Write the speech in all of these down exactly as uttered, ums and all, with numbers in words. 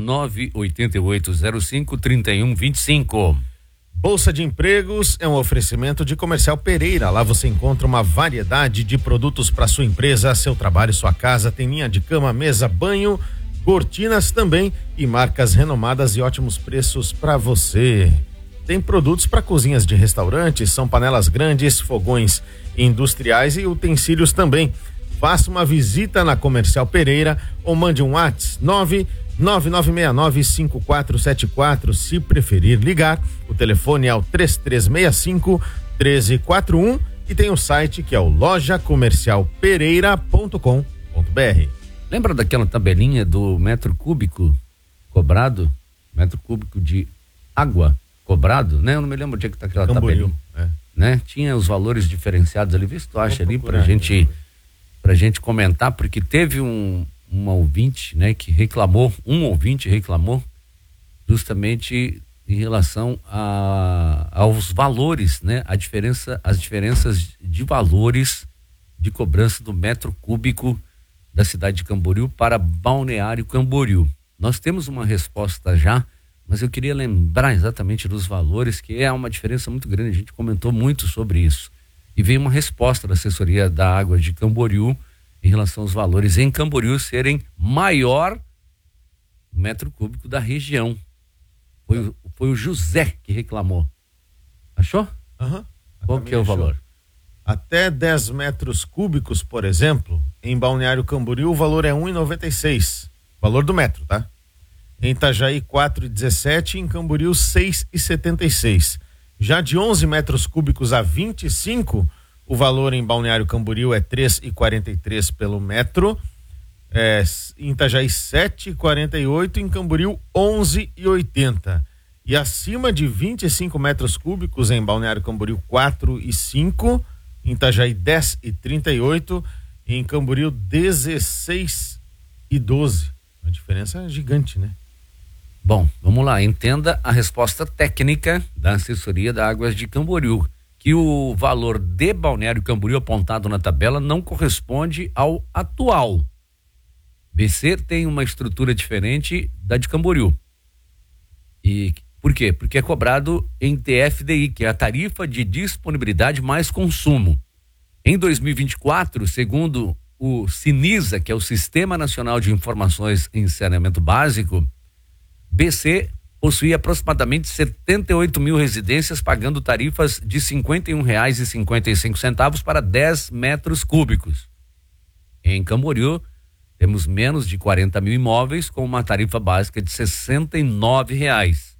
nove oito oito zero cinco três um dois cinco. Bolsa de Empregos é um oferecimento de Comercial Pereira. Lá você encontra uma variedade de produtos para sua empresa, seu trabalho, sua casa. Tem linha de cama, mesa, banho, cortinas também e marcas renomadas e ótimos preços para você. Tem produtos para cozinhas de restaurantes, são panelas grandes, fogões industriais e utensílios também. Faça uma visita na Comercial Pereira ou mande um WhatsApp nove nove nove seis nove cinco quatro sete quatro. Se preferir ligar, o telefone é o três três seis cinco um três quatro um e tem o site que é o loja comercial pereira ponto com ponto br. Lembra daquela tabelinha do metro cúbico cobrado? Metro cúbico de água cobrado, né? Eu não me lembro onde é que tá aquela Camboriú, tabelinha. É. Né? Tinha os valores diferenciados ali, vê se tu acha ali pra gente, pra gente comentar, porque teve um, um ouvinte, né, que reclamou, um ouvinte reclamou justamente em relação a, aos valores, né? A diferença, as diferenças de valores de cobrança do metro cúbico da cidade de Camboriú para Balneário Camboriú. Nós temos uma resposta já, mas eu queria lembrar exatamente dos valores, que é uma diferença muito grande, a gente comentou muito sobre isso. E veio uma resposta da assessoria da água de Camboriú em relação aos valores em Camboriú serem maior metro cúbico da região. Foi, foi o José que reclamou. Achou? Uhum. Qual que é o valor? Até dez metros cúbicos, por exemplo, em Balneário Camboriú o valor é um real e noventa e seis centavos. Valor do metro, tá? Em Itajaí quatro reais e dezessete centavos, em Camboriú seis reais e setenta e seis centavos. Já de onze metros cúbicos a vinte e cinco, o valor em Balneário Camboriú é três reais e quarenta e três centavos pelo metro. É, em Itajaí sete reais e quarenta e oito centavos, em Camboriú onze reais e oitenta centavos. E acima de vinte e cinco metros cúbicos em Balneário Camboriú quatro reais e cinco centavos, em Itajaí dez reais e trinta e oito centavos, e em Camboriú dezesseis reais e doze centavos. A diferença é gigante, né? Bom, vamos lá, entenda a resposta técnica da assessoria da Águas de Camboriú, que o valor de Balneário Camboriú apontado na tabela não corresponde ao atual. B C tem uma estrutura diferente da de Camboriú. E por quê? Porque é cobrado em T F D I, que é a tarifa de disponibilidade mais consumo. Em dois mil e vinte e quatro, segundo o Sinisa, que é o Sistema Nacional de Informações em Saneamento Básico, B C possui aproximadamente setenta e oito mil residências pagando tarifas de cinquenta e um reais e cinquenta e cinco centavos para dez metros cúbicos. Em Camboriú, temos menos de quarenta mil imóveis com uma tarifa básica de sessenta e nove reais.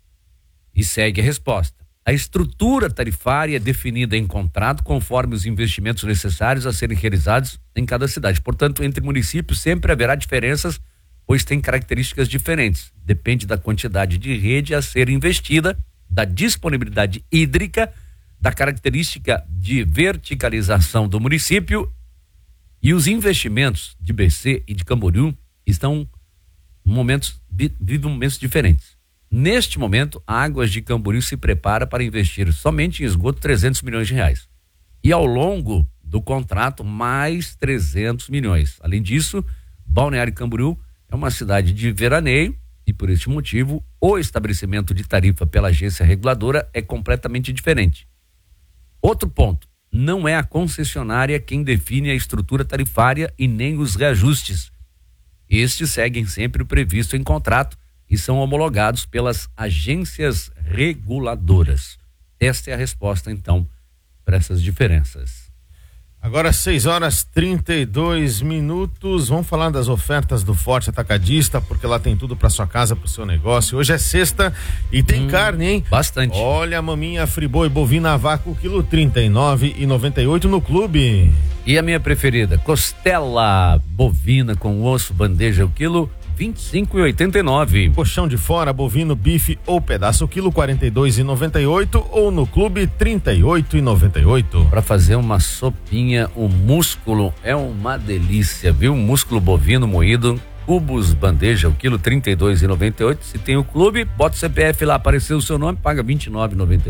E segue a resposta. A estrutura tarifária é definida em contrato conforme os investimentos necessários a serem realizados em cada cidade. Portanto, entre municípios sempre haverá diferenças, pois tem características diferentes. Depende da quantidade de rede a ser investida, da disponibilidade hídrica, da característica de verticalização do município, e os investimentos de B C e de Camboriú estão momentos, vivem momentos diferentes. Neste momento, a Águas de Camboriú se prepara para investir somente em esgoto trezentos milhões de reais. E ao longo do contrato, mais trezentos milhões. Além disso, Balneário Camboriú é uma cidade de veraneio e, por este motivo, o estabelecimento de tarifa pela agência reguladora é completamente diferente. Outro ponto, não é a concessionária quem define a estrutura tarifária e nem os reajustes. Estes seguem sempre o previsto em contrato e são homologados pelas agências reguladoras. Esta é a resposta, então, para essas diferenças. Agora seis horas e trinta e dois minutos, vamos falar das ofertas do Forte Atacadista, porque lá tem tudo para sua casa, para o seu negócio. Hoje é sexta e tem hum, carne, hein? Bastante. Olha a maminha friboi bovina a vácuo, quilo trinta e nove reais e noventa e oito no clube. E a minha preferida, costela bovina com osso, bandeja, o quilo vinte e cinco reais e oitenta e nove centavos. Colchão de fora, bovino, bife ou pedaço, quilo quarenta e dois reais e noventa e oito centavos ou no clube trinta e oito reais e noventa e oito centavos. Para fazer uma sopinha, o músculo é uma delícia, viu? Músculo bovino moído, cubos, bandeja, o quilo trinta e dois reais e noventa e oito centavos. Se tem o clube, bota o C P F lá, apareceu o seu nome, paga vinte e nove reais e noventa e oito centavos.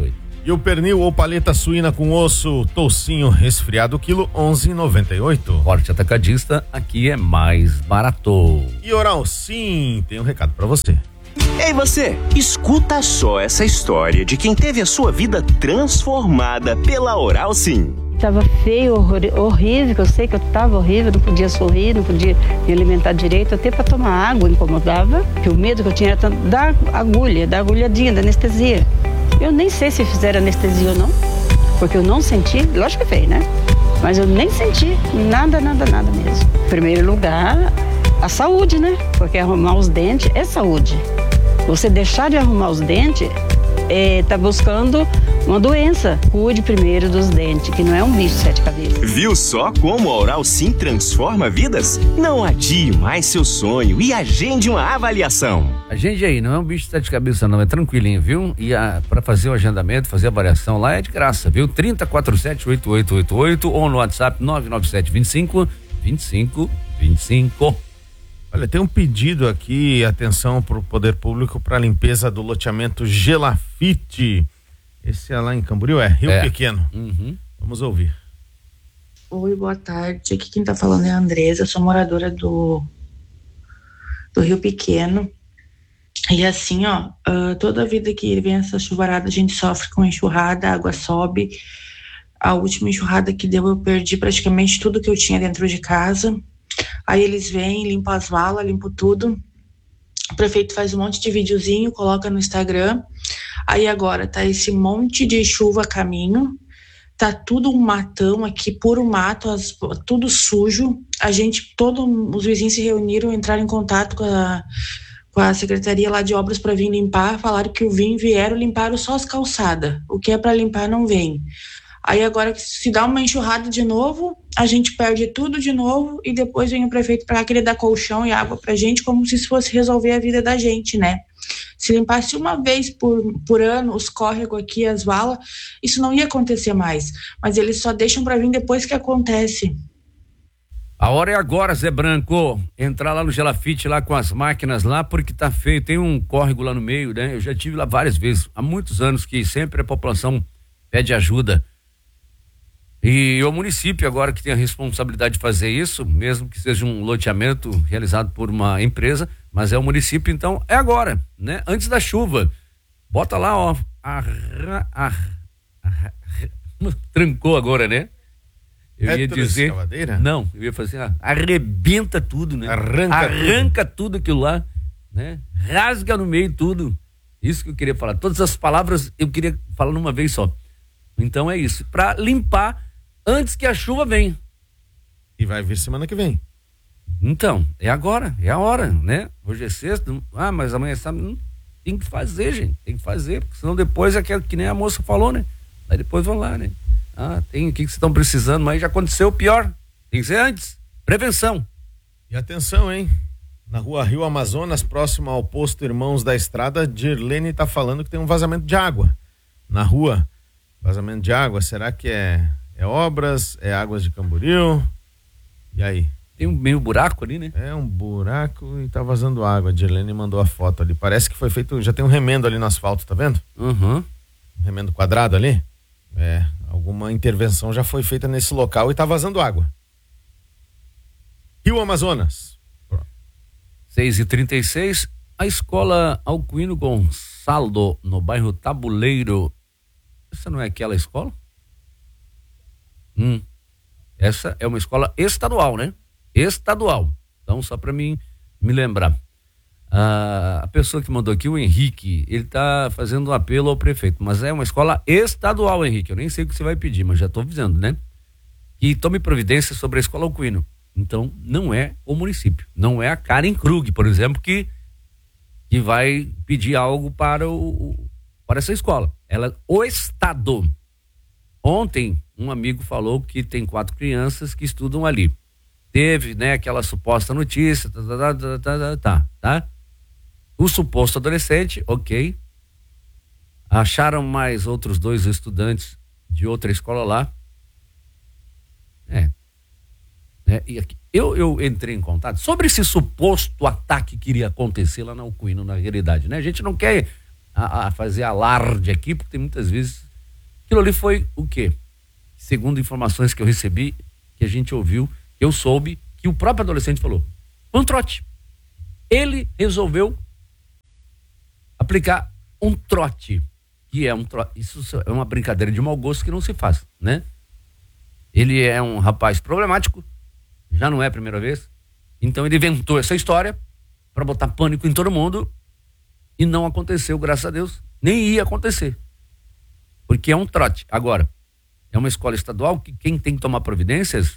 E o pernil ou paleta suína com osso, toucinho resfriado, quilo onze e noventa e oito. Forte Atacadista, aqui é mais barato. E Oral Sim tem um recado pra você. Ei você, escuta só essa história de quem teve a sua vida transformada pela Oral Sim. Tava feio, horror, horrível, eu sei que eu tava horrível, não podia sorrir, não podia me alimentar direito, até para tomar água incomodava, que o medo que eu tinha era tanto da agulha, da agulhadinha, da anestesia. Eu nem sei se fizeram anestesia ou não, porque eu não senti, lógico que fez, né? Mas eu nem senti nada, nada, nada mesmo. Em primeiro lugar, a saúde, né? Porque arrumar os dentes é saúde. Você deixar de arrumar os dentes, é, tá buscando uma doença. Cuide primeiro dos dentes, que não é um bicho de sete cabeças. Viu só como a Oral Sim transforma vidas? Não adie mais seu sonho e agende uma avaliação. Agende aí, não é um bicho de sete cabeças não, é tranquilinho, viu? E a, pra fazer o agendamento, fazer a avaliação lá é de graça, viu? trinta, quarenta e sete, oitenta e oito oitenta e oito ou no WhatsApp nove nove sete, vinte e cinco, vinte e cinco, vinte e cinco. Olha, tem um pedido aqui, atenção para o poder público para limpeza do loteamento Gelafite. Esse é lá em Camboriú, é Rio é. Pequeno. Uhum. Vamos ouvir. Oi, boa tarde. Aqui quem tá falando é a Andresa, eu sou moradora do, do Rio Pequeno. E assim, ó, uh, toda vida que vem essa chuvarada, a gente sofre com enxurrada, a água sobe. A última enxurrada que deu, eu perdi praticamente tudo que eu tinha dentro de casa. Aí eles vêm, limpam as valas, limpam tudo. O prefeito faz um monte de videozinho, coloca no Instagram. Aí agora tá esse monte de chuva a caminho. Tá tudo um matão aqui, puro mato, as, tudo sujo. A gente, todos os vizinhos se reuniram, entraram em contato com a, com a secretaria lá de obras para vir limpar. Falaram que o vinho vieram, limparam só as calçadas. O que é para limpar não vem. Aí agora, se dá uma enxurrada de novo, a gente perde tudo de novo e depois vem o prefeito para querer dar colchão e água pra gente, como se isso fosse resolver a vida da gente, né? Se limpasse uma vez por, por ano os córregos aqui, as valas, isso não ia acontecer mais. Mas eles só deixam para vir depois que acontece. A hora é agora, Zé Branco. Entrar lá no Gelafite, lá com as máquinas lá, porque tá feio. Tem um córrego lá no meio, né? Eu já tive lá várias vezes, há muitos anos, que sempre a população pede ajuda. E o município agora que tem a responsabilidade de fazer isso, mesmo que seja um loteamento realizado por uma empresa, mas é o município, então é agora, né? Antes da chuva. Bota lá, ó. Arra, arra, arra, trancou agora, né? Eu ia dizer. Não, eu ia fazer assim, arrebenta tudo, né? Arranca, Arranca tudo. tudo aquilo lá, né? Rasga no meio tudo. Isso que eu queria falar. Todas as palavras eu queria falar numa vez só. Então é isso. Pra limpar antes que a chuva venha. E vai vir semana que vem. Então, é agora, é a hora, né? Hoje é sexta, ah, mas amanhã é sábado. Tem que fazer, gente, tem que fazer, porque senão depois é aquilo que nem a moça falou, né? Aí depois vão lá, né? Ah, tem o que vocês estão precisando, mas já aconteceu o pior. Tem que ser antes. Prevenção. E atenção, hein? Na rua Rio Amazonas, próximo ao posto Irmãos da Estrada, Dirlene tá falando que tem um vazamento de água na rua. Vazamento de água, será que é, é obras, é águas de Camboriú? E aí? Tem um meio buraco ali, né? É um buraco e tá vazando água. A Dirlene mandou a foto ali. Parece que foi feito, já tem um remendo ali no asfalto, tá vendo? Uhum. Um remendo quadrado ali. É, alguma intervenção já foi feita nesse local e tá vazando água. Rio Amazonas. seis e trinta e seis, a escola Alcuino Gonçaldo, no bairro Tabuleiro. Essa não é aquela escola? Hum. Essa é uma escola estadual, né? Estadual. Então, só para mim me lembrar. Ah, a pessoa que mandou aqui, o Henrique, ele tá fazendo um apelo ao prefeito, mas é uma escola estadual, Henrique. Eu nem sei o que você vai pedir, mas já tô avisando, né? Que tome providência sobre a escola Alcuino. Então, não é o município. Não é a Karen Krug, por exemplo, que, que vai pedir algo para, o, para essa escola. Ela, o Estado. Ontem, um amigo falou que tem quatro crianças que estudam ali. Teve, né, aquela suposta notícia, tá, tá, tá, tá, tá, tá? O suposto adolescente, ok. Acharam mais outros dois estudantes de outra escola lá. É. É, e aqui, eu, eu entrei em contato sobre esse suposto ataque que iria acontecer lá na Alcuino, na realidade, né? A gente não quer a, a fazer alarde aqui, porque tem muitas vezes Aquilo ali foi o quê? Segundo informações que eu recebi, que a gente ouviu, eu soube que o próprio adolescente falou, um trote. Ele resolveu aplicar um trote, que é um trote. Isso é uma brincadeira de mau gosto que não se faz, né? Ele é um rapaz problemático, já não é a primeira vez, então ele inventou essa história para botar pânico em todo mundo e não aconteceu, graças a Deus, nem ia acontecer, porque é um trote. Agora, é uma escola estadual que quem tem que tomar providências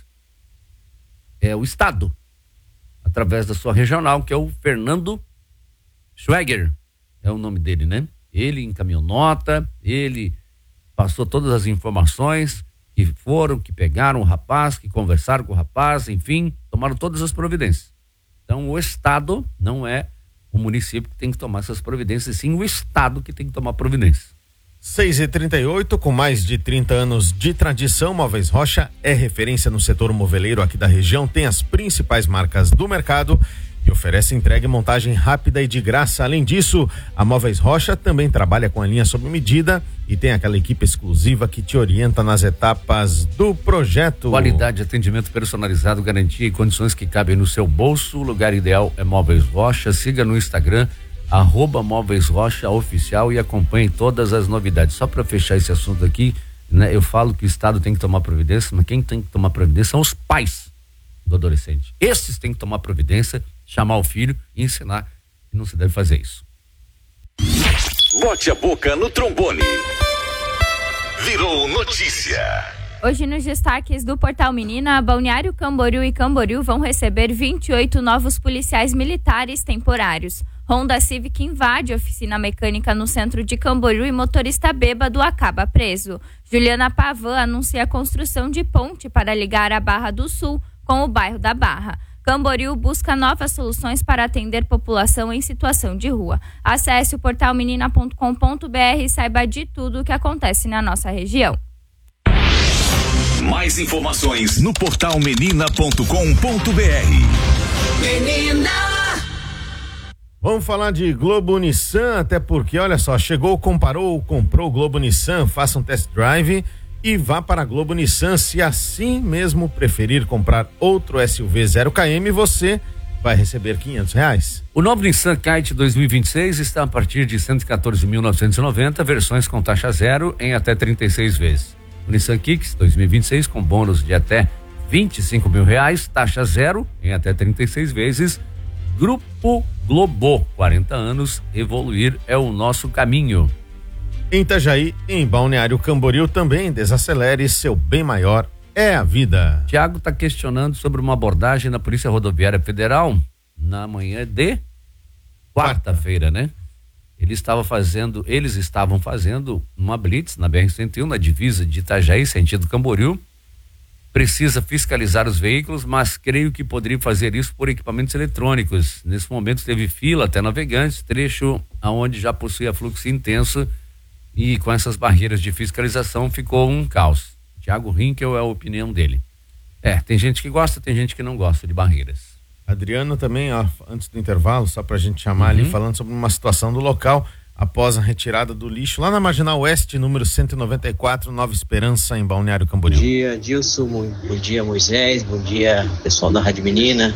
é o Estado, através da sua regional, que é o Fernando Schweger, é o nome dele, né? Ele encaminhou nota, ele passou todas as informações que foram, que pegaram o rapaz, que conversaram com o rapaz, enfim, tomaram todas as providências. Então o Estado não é o município que tem que tomar essas providências, sim o Estado que tem que tomar providências. seis e trinta e oito, com mais de trinta anos de tradição, Móveis Rocha é referência no setor moveleiro aqui da região, tem as principais marcas do mercado e oferece entrega e montagem rápida e de graça. Além disso, a Móveis Rocha também trabalha com a linha sob medida e tem aquela equipe exclusiva que te orienta nas etapas do projeto. Qualidade, atendimento personalizado, garantia e condições que cabem no seu bolso. O lugar ideal é Móveis Rocha. Siga no Instagram arroba Móveis Rocha Oficial e acompanhe todas as novidades. Só para fechar esse assunto aqui, né, eu falo que o Estado tem que tomar providência, mas quem tem que tomar providência são os pais do adolescente. Esses têm que tomar providência, chamar o filho e ensinar que não se deve fazer isso. Bote a boca no trombone. Virou notícia. Hoje, nos destaques do Portal Menina, Balneário Camboriú e Camboriú vão receber vinte e oito novos policiais militares temporários. Honda Civic invade oficina mecânica no centro de Camboriú e motorista bêbado acaba preso. Juliana Pavan anuncia a construção de ponte para ligar a Barra do Sul com o bairro da Barra. Camboriú busca novas soluções para atender população em situação de rua. Acesse o portal menina ponto com ponto b r e saiba de tudo o que acontece na nossa região. Mais informações no portal menina ponto com ponto b r. Menina! Vamos falar de Globo Nissan, até porque, olha só, chegou, comparou, comprou o Globo Nissan, faça um test drive e vá para a Globo Nissan. Se assim mesmo preferir comprar outro S U V zero quilômetro, você vai receber quinhentos reais. O novo Nissan Kite dois mil e vinte e seis está a partir de cento e quatorze mil novecentos e noventa, versões com taxa zero em até trinta e seis vezes. O Nissan Kicks dois mil e vinte e seis com bônus de até vinte e cinco mil reais, taxa zero em até trinta e seis vezes. Grupo Globo, quarenta anos, evoluir é o nosso caminho. Em Itajaí, em Balneário Camboriú também, desacelere, seu bem maior é a vida. Tiago está questionando sobre uma abordagem na Polícia Rodoviária Federal na manhã de quarta-feira, né? Ele estava fazendo, eles estavam fazendo uma blitz na B R cento e um, na divisa de Itajaí, sentido Camboriú. Precisa fiscalizar os veículos, mas creio que poderia fazer isso por equipamentos eletrônicos. Nesse momento teve fila até Navegantes, trecho aonde já possuía fluxo intenso e com essas barreiras de fiscalização ficou um caos. Tiago Rinkel é a opinião dele. É, tem gente que gosta, tem gente que não gosta de barreiras. Adriano também, ó, antes do intervalo, só pra gente chamar uhum. ali, falando sobre uma situação do local, após a retirada do lixo, lá na Marginal Oeste, número cento e noventa e quatro, Nova Esperança, em Balneário Camboriú. Bom dia, Dilson, bom dia, Moisés, bom dia, pessoal da Rádio Menina.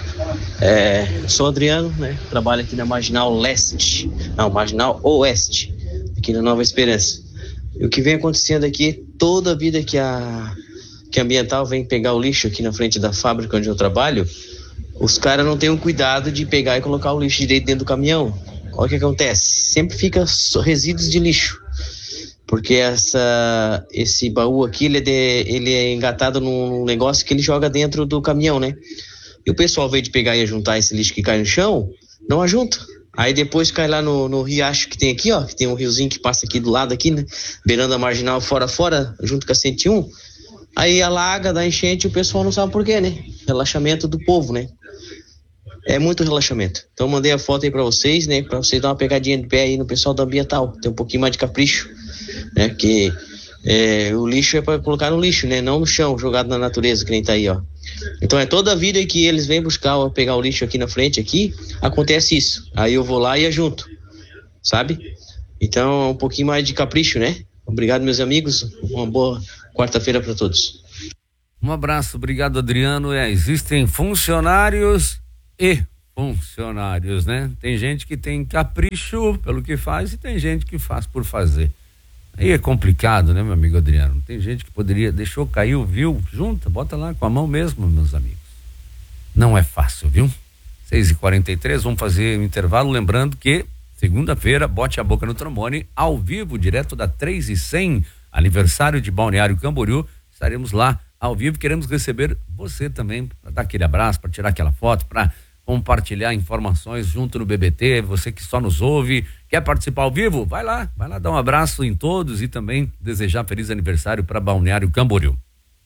É, sou Adriano, né, trabalho aqui na Marginal Leste, não, Marginal Oeste, aqui na Nova Esperança. E o que vem acontecendo aqui, toda a vida que a, que a Ambiental vem pegar o lixo aqui na frente da fábrica onde eu trabalho, os caras não têm o cuidado de pegar e colocar o lixo direito dentro do caminhão. Olha o que acontece, sempre fica resíduos de lixo, porque essa, esse baú aqui, ele é, de, ele é engatado num negócio que ele joga dentro do caminhão, né? E o pessoal, ao invés de pegar e juntar esse lixo que cai no chão, não ajunta. Aí depois cai lá no, no riacho que tem aqui, ó, que tem um riozinho que passa aqui do lado aqui, né? Beirando a Marginal fora fora, junto com a cento e um. Aí alaga, dá enchente e o pessoal não sabe por quê, né? Relaxamento do povo, né? É muito relaxamento. Então mandei a foto aí pra vocês, né? Pra vocês dar uma pegadinha de pé aí no pessoal do Ambiental. Tem um pouquinho mais de capricho, né? Porque é, o lixo é pra colocar no lixo, né? Não no chão, jogado na natureza, que nem tá aí, ó. Então é toda a vida que eles vêm buscar, ó, pegar o lixo aqui na frente, aqui, acontece isso. Aí eu vou lá e ajunto, sabe? Então é um pouquinho mais de capricho, né? Obrigado, meus amigos. Uma boa quarta-feira para todos. Um abraço, obrigado, Adriano. É, existem funcionários e funcionários, né? Tem gente que tem capricho pelo que faz e tem gente que faz por fazer. Aí é complicado, né, meu amigo Adriano? Tem gente que poderia, deixou cair o viu, junta, bota lá com a mão mesmo, meus amigos. Não é fácil, viu? seis e quarenta e três, vamos fazer um intervalo, lembrando que segunda-feira, bote a boca no trombone, ao vivo, direto da três e cem, aniversário de Balneário Camboriú. Estaremos lá ao vivo, queremos receber você também, para dar aquele abraço, para tirar aquela foto, para compartilhar informações junto no B B T, você que só nos ouve, quer participar ao vivo? Vai lá, vai lá dar um abraço em todos e também desejar feliz aniversário para Balneário Camboriú.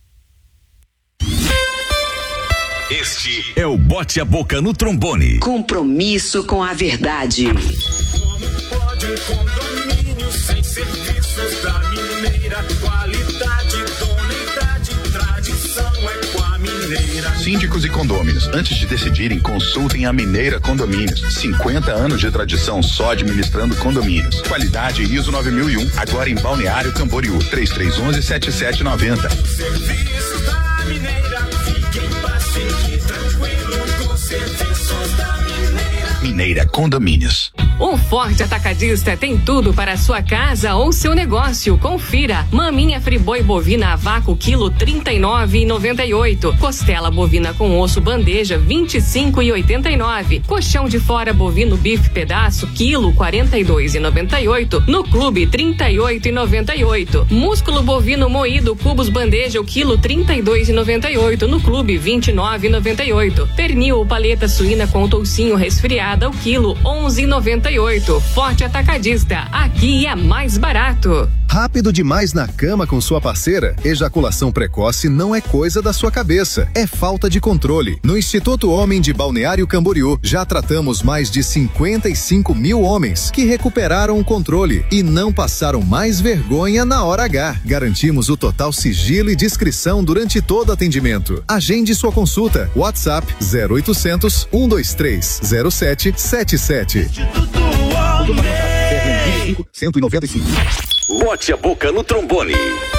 Este é o Bote a Boca no Trombone. Compromisso com a verdade. Como pode um condomínio sem serviços da Mineira? Qualidade, idoneidade, tradição é com a Mineira. Síndicos e condôminos, antes de decidirem, consultem a Mineira Condomínios. cinquenta anos de tradição só administrando condomínios. Qualidade I S O nove mil e um, agora em Balneário Camboriú. três três um um, sete sete nove zero. Serviços da Mineira, fique em paz, fique tranquilo com serviços da Mineira. Mineira Condomínios. O Forte Atacadista tem tudo para a sua casa ou seu negócio. Confira: maminha friboi bovina a vácuo quilo trinta e nove e noventa e oito, costela bovina com osso bandeja vinte e cinco e oitenta e nove, colchão de fora bovino bife pedaço quilo quarenta e dois e noventa e oito, no clube trinta e oito e noventa e oito, músculo bovino moído cubos bandeja o quilo trinta e dois e noventa e oito, no clube vinte e nove e noventa e oito, pernil ou paleta suína com toucinho resfriada o quilo onze e noventa e oito. Forte Atacadista, aqui é mais barato. Rápido demais na cama com sua parceira? Ejaculação precoce não é coisa da sua cabeça, é falta de controle. No Instituto Homem de Balneário Camboriú, já tratamos mais de cinquenta e cinco mil homens que recuperaram o controle e não passaram mais vergonha na hora H. Garantimos o total sigilo e discrição durante todo atendimento. Agende sua consulta. WhatsApp zero oitocentos, um dois três, zero sete sete sete. cento e noventa e cinco. Bote a boca no trombone.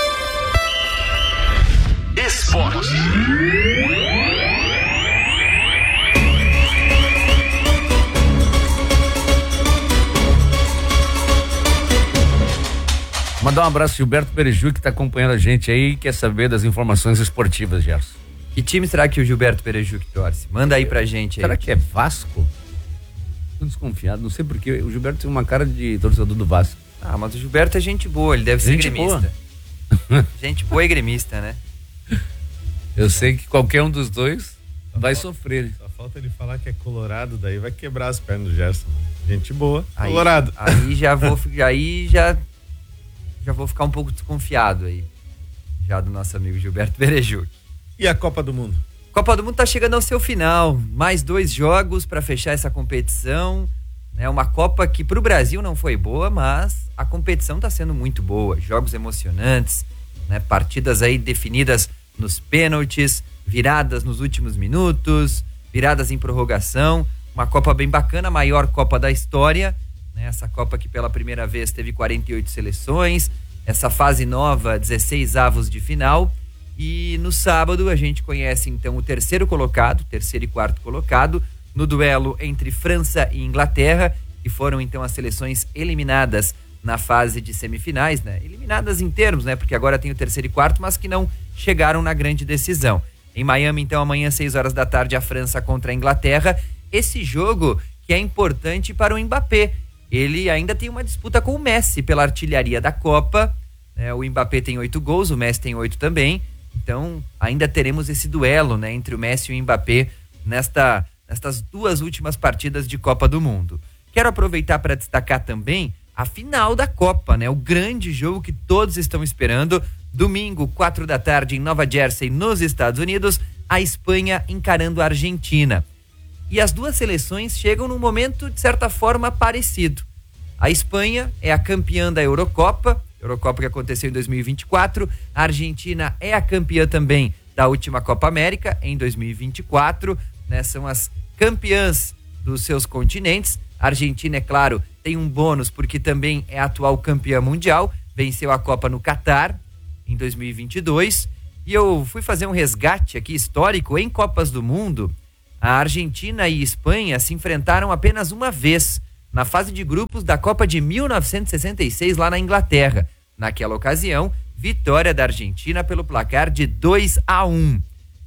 Esporte. Mandar um abraço ao Gilberto Pereju, que está acompanhando a gente aí e quer saber das informações esportivas, Gerson. Que time será que o Gilberto Pereju que torce? Manda aí pra gente aí. Será que é Vasco? Tô desconfiado, não sei porque o Gilberto tem uma cara de torcedor do Vasco. Ah, mas o Gilberto é gente boa, ele deve ser gente gremista. Boa. Gente boa e gremista, né? Eu sei que qualquer um dos dois só vai falta, sofrer. Só falta ele falar que é colorado, daí vai quebrar as pernas do Gerson. Gente boa, aí, colorado. Aí já vou, aí já, já vou ficar um pouco desconfiado aí, já do nosso amigo Gilberto Pereju. E a Copa do Mundo? Copa do Mundo tá chegando ao seu final, mais dois jogos para fechar essa competição. É uma Copa que pro Brasil não foi boa, mas a competição tá sendo muito boa, jogos emocionantes, né? Partidas aí definidas nos pênaltis, viradas nos últimos minutos, viradas em prorrogação, uma Copa bem bacana, a maior Copa da história, né? Essa Copa que pela primeira vez teve quarenta e oito seleções, essa fase nova, dezesseis avos de final. E no sábado a gente conhece então o terceiro colocado, terceiro e quarto colocado, no duelo entre França e Inglaterra, que foram então as seleções eliminadas na fase de semifinais, né? Eliminadas em termos, né? Porque agora tem o terceiro e quarto, mas que não chegaram na grande decisão. Em Miami, então, amanhã, seis horas da tarde, a França contra a Inglaterra. Esse jogo que é importante para o Mbappé. Ele ainda tem uma disputa com o Messi pela artilharia da Copa, né? O Mbappé tem oito gols, o Messi tem oito também. Então, ainda teremos esse duelo, né, entre o Messi e o Mbappé nesta, nestas duas últimas partidas de Copa do Mundo. Quero aproveitar para destacar também a final da Copa, né, o grande jogo que todos estão esperando. Domingo, quatro da tarde, em Nova Jersey, nos Estados Unidos, a Espanha encarando a Argentina. E as duas seleções chegam num momento, de certa forma, parecido. A Espanha é a campeã da Eurocopa, Eurocopa que aconteceu em dois mil e vinte e quatro. A Argentina é a campeã também da última Copa América em dois mil e vinte e quatro, né? São as campeãs dos seus continentes. A Argentina, é claro, tem um bônus porque também é a atual campeã mundial. venceu a Copa no Catar em dois mil e vinte e dois. E eu fui fazer um resgate aqui histórico em Copas do Mundo. A Argentina e Espanha se enfrentaram apenas uma vez na fase de grupos da Copa de mil novecentos e sessenta e seis lá na Inglaterra. Naquela ocasião, vitória da Argentina pelo placar de dois a um.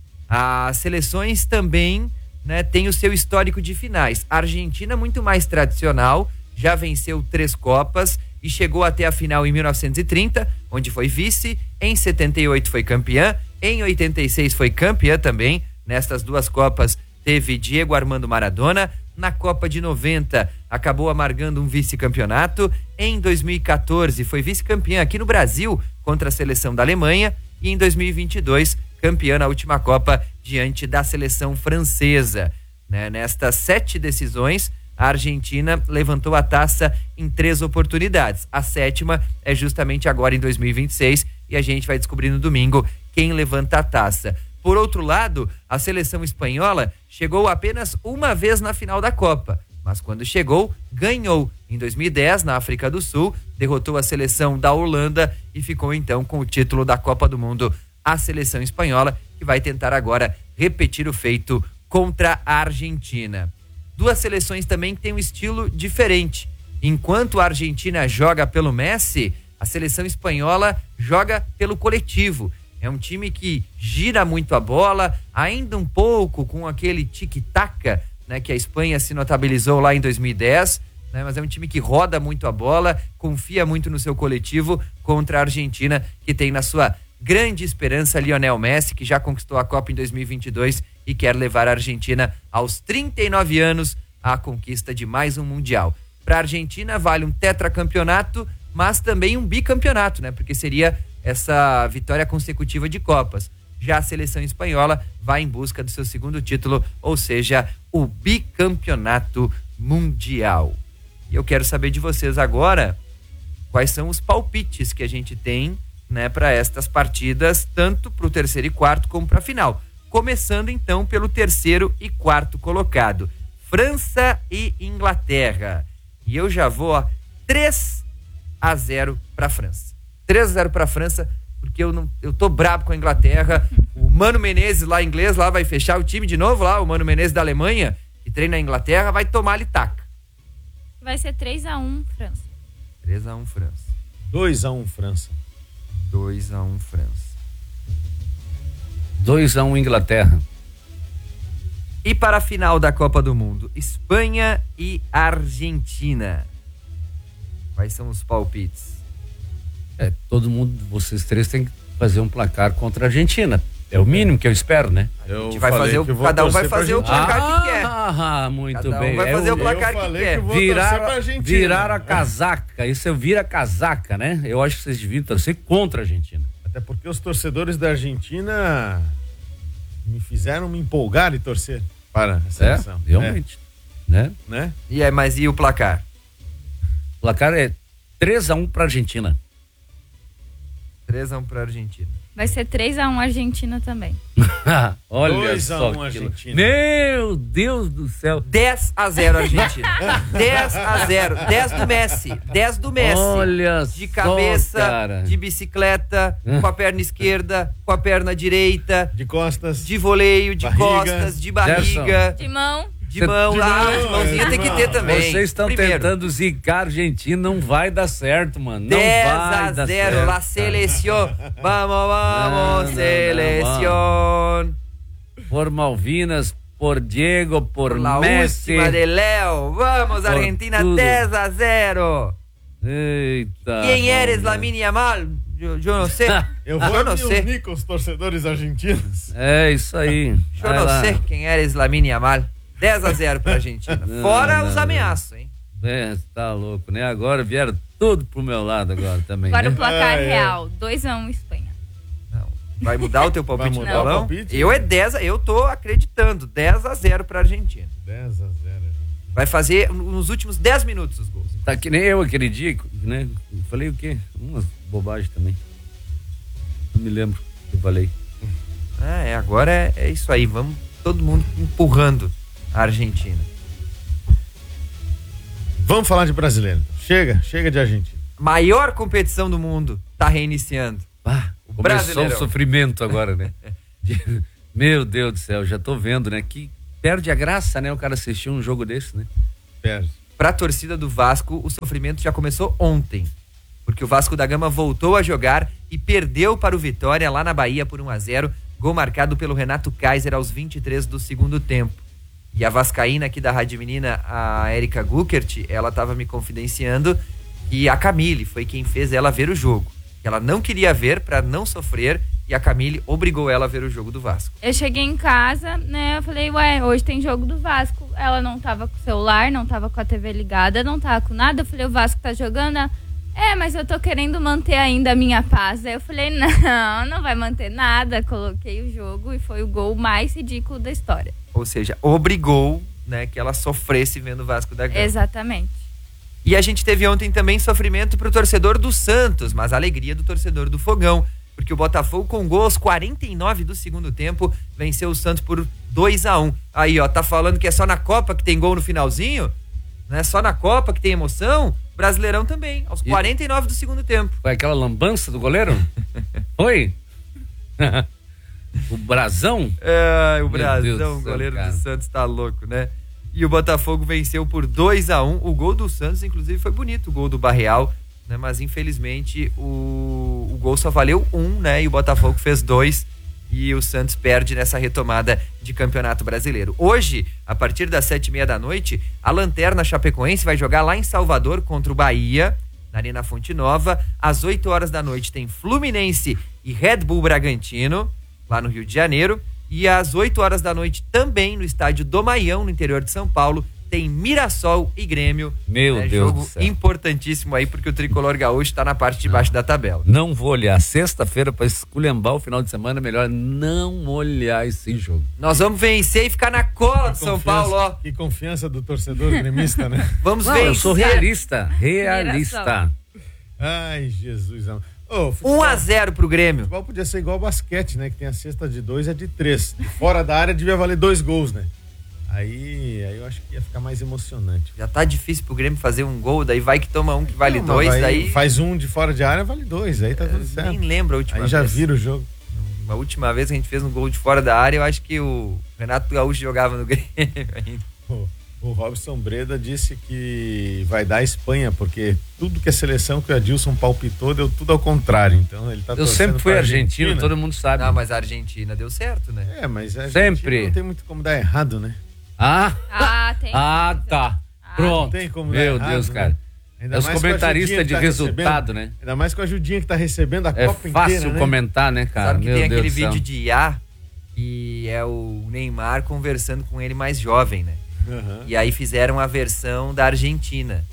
As seleções também, né, têm o seu histórico de finais. A Argentina, muito mais tradicional, já venceu três Copas e chegou até a final em mil novecentos e trinta, onde foi vice. Em setenta e oito foi campeã, em oitenta e seis foi campeã também. Nestas duas Copas teve Diego Armando Maradona. Na Copa de noventa acabou amargando um vice-campeonato. Em dois mil e quatorze foi vice-campeã aqui no Brasil contra a seleção da Alemanha. E em dois mil e vinte e dois campeã na última Copa diante da seleção francesa. Né? Nestas sete decisões, a Argentina levantou a taça em três oportunidades. A sétima é justamente agora em dois mil e vinte e seis e a gente vai descobrir no domingo quem levanta a taça. Por outro lado, a seleção espanhola chegou apenas uma vez na final da Copa, mas quando chegou, ganhou. Em dois mil e dez, na África do Sul, derrotou a seleção da Holanda e ficou então com o título da Copa do Mundo. A seleção espanhola, que vai tentar agora repetir o feito contra a Argentina. Duas seleções também que têm um estilo diferente. Enquanto a Argentina joga pelo Messi, a seleção espanhola joga pelo coletivo. É um time que gira muito a bola, ainda um pouco com aquele tic-tac, né, que a Espanha se notabilizou lá em dois mil e dez, né, mas é um time que roda muito a bola, confia muito no seu coletivo contra a Argentina, que tem na sua grande esperança Lionel Messi, que já conquistou a Copa em dois mil e vinte e dois e quer levar a Argentina aos trinta e nove anos à conquista de mais um Mundial. Para a Argentina vale um tetracampeonato, mas também um bicampeonato, né? Porque seria essa vitória consecutiva de Copas. Já a seleção espanhola vai em busca do seu segundo título, ou seja, o bicampeonato mundial. E eu quero saber de vocês agora quais são os palpites que a gente tem, né, para estas partidas, tanto para o terceiro e quarto como para a final. Começando então pelo terceiro e quarto colocado, França e Inglaterra. E eu já vou ó, três a zero para a França. três a zero para a França, porque eu não, eu tô brabo com a Inglaterra. O Mano Menezes lá, inglês, lá vai fechar o time de novo lá, o Mano Menezes da Alemanha, que treina a Inglaterra, vai tomar ali taca. Vai ser três a um França. três a um França. dois a um França. dois a um França. dois a um Inglaterra. E para a final da Copa do Mundo, Espanha e Argentina. Quais são os palpites? É, todo mundo, vocês três têm que fazer um placar contra a Argentina. É o mínimo que eu espero, né? A gente vai fazer o, cada um vai fazer o placar ah, que quer. Ah, muito cada bem. Um vai fazer é o placar que quer. Que virar, virar a casaca. Isso é vira casaca, né? Eu acho que vocês deviam torcer contra a Argentina. Até porque os torcedores da Argentina me fizeram me empolgar e torcer para a seleção. É, realmente. É. Né? né? E é, mas e o placar? O placar é três a um para a Argentina. três a um para a Argentina. Vai ser três a um Argentina também. Olha dois só. a um Argentina. Meu Deus do céu. dez a zero Argentina. dez a zero. dez do Messi. dez do Messi. Olha de cabeça, só, cara. de bicicleta, com a perna esquerda, com a perna direita. De costas. De voleio, de barriga. costas, de barriga. De mão. De mão, de ah, mão, de mãozinha tem que ter também. Vocês estão Primeiro, tentando zicar a Argentina, não vai dar certo, mano. Não dez vai a dar zero, certo. la selección. Vamos, vamos, Não, selección. Por Malvinas, por Diego, por, Por la Messi. última de Leo. Vamos, Por Argentina, tudo. dez a zero. Eita. ¿Quién eres, hombre. Lamine Yamal? Yo, yo no sé. Eu vou yo no me sé. unir com os torcedores argentinos. É isso aí. Yo Vai no lá. sé quem eres, Lamine Yamal. dez a zero pra Argentina. Não, Fora não, os não. ameaços, hein? É, tá louco, né? Agora vieram tudo pro meu lado agora também, Agora né? o placar Ah, é. real, dois a um Espanha. Não. Vai mudar o teu palpite? Vai mudar não, o não? palpite? Eu é dez, eu tô acreditando. dez a zero pra Argentina. dez a zero. Vai fazer nos últimos dez minutos os gols. Tá que nem eu aquele dia, né? Eu falei o quê? Umas bobagens também. Não me lembro o que eu falei. Ah, é, agora é, é isso aí. Vamos todo mundo empurrando a Argentina. Vamos falar de brasileiro. Chega, chega de Argentina. maior competição do mundo tá reiniciando. Ah, o começou Brasileirão. o sofrimento agora, né? De- Meu Deus do céu, já tô vendo, né? Que perde a graça, né? O cara assistir um jogo desse, né? Perde. Pra torcida do Vasco, o sofrimento já começou ontem. Porque o Vasco da Gama voltou a jogar e perdeu para o Vitória lá na Bahia por um a zero. Gol marcado pelo Renato Kaiser aos vinte e três do segundo tempo. E a vascaína aqui da Rádio Menina, a Erika Guckert, ela tava me confidenciando que a Camille foi quem fez ela ver o jogo. Ela não queria ver para não sofrer e a Camille obrigou ela a ver o jogo do Vasco. Eu cheguei em casa, né, eu falei, ué, hoje tem jogo do Vasco. Ela não tava com o celular, não tava com a T V ligada, não tava com nada. Eu falei, o Vasco tá jogando? Ela, é, mas eu tô querendo manter ainda a minha paz. Aí eu falei, não, não vai manter nada. Coloquei o jogo e foi o gol mais ridículo da história. Ou seja, obrigou, né, que ela sofresse vendo o Vasco da Gama. Exatamente. E a gente teve ontem também sofrimento pro torcedor do Santos, mas alegria do torcedor do Fogão, porque o Botafogo com gol aos quarenta e nove do segundo tempo venceu o Santos por dois a um. Aí, ó, tá falando que é só na Copa que tem gol no finalzinho? Não é só na Copa que tem emoção? Brasileirão também, aos quarenta e nove do segundo tempo. Foi aquela lambança do goleiro? Foi? O Brazão? É, o Meu Brazão, Deus do o céu, goleiro cara. do Santos tá louco, né? E o Botafogo venceu por dois a um. O gol do Santos, inclusive, foi bonito, o gol do Barreal, né? Mas infelizmente o, o gol só valeu um, né? E o Botafogo fez dois. E o Santos perde nessa retomada de Campeonato Brasileiro. Hoje, a partir das sete e meia da noite, a Lanterna Chapecoense vai jogar lá em Salvador contra o Bahia, na Arena Fonte Nova. Às oito horas da noite tem Fluminense e Red Bull Bragantino, lá no Rio de Janeiro. E às oito horas da noite, também no estádio do Maião, no interior de São Paulo, tem Mirassol e Grêmio. Meu né? Deus Jogo do céu. importantíssimo aí, porque o tricolor gaúcho tá na parte de baixo da tabela. Não vou olhar. Sexta-feira, pra esculhambar o final de semana, melhor não olhar esse jogo. Nós vamos vencer e ficar na cola de São Paulo, ó. Que confiança do torcedor gremista, né? Vamos Não, vencer. eu sou realista. Realista. Ai, Jesus. Oh, um a zero pro Grêmio. O futebol podia ser igual ao basquete, né? Que tem a cesta de dois e a de três. De fora da área devia valer dois gols, né? Aí, aí eu acho que ia ficar mais emocionante. Já tá difícil pro Grêmio fazer um gol, daí vai que toma um que vale Não, mas dois, vai- daí... Faz um de fora de área, vale dois. Aí tá tudo certo. Nem lembro a última Aí já vez. vira o jogo. A última vez que a gente fez um gol de fora da área, eu acho que o Renato Gaúcho jogava no Grêmio ainda. O, o Robson Breda disse que vai dar a Espanha, porque tudo que a seleção que o Adilson palpitou deu tudo ao contrário. Então ele tá Eu torcendo sempre fui pra argentino, Argentina. todo mundo sabe. Não, mas a Argentina deu certo, né? É, mas a Argentina Sempre. não tem muito como dar errado, né? Ah, Ah, tem. ah tá. Pronto. Não tem como dar Meu errado, Deus, né? cara. Ainda É os mais com a comentaristas ajudinha de que tá resultado, recebendo- né? Ainda mais com a ajudinha que tá recebendo a É Copa fácil inteira, né? comentar, né, cara? Sabe que Meu tem Deus aquele do céu. vídeo de I A e é o Neymar conversando com ele mais jovem, né? Uhum. E aí fizeram a versão da Argentina.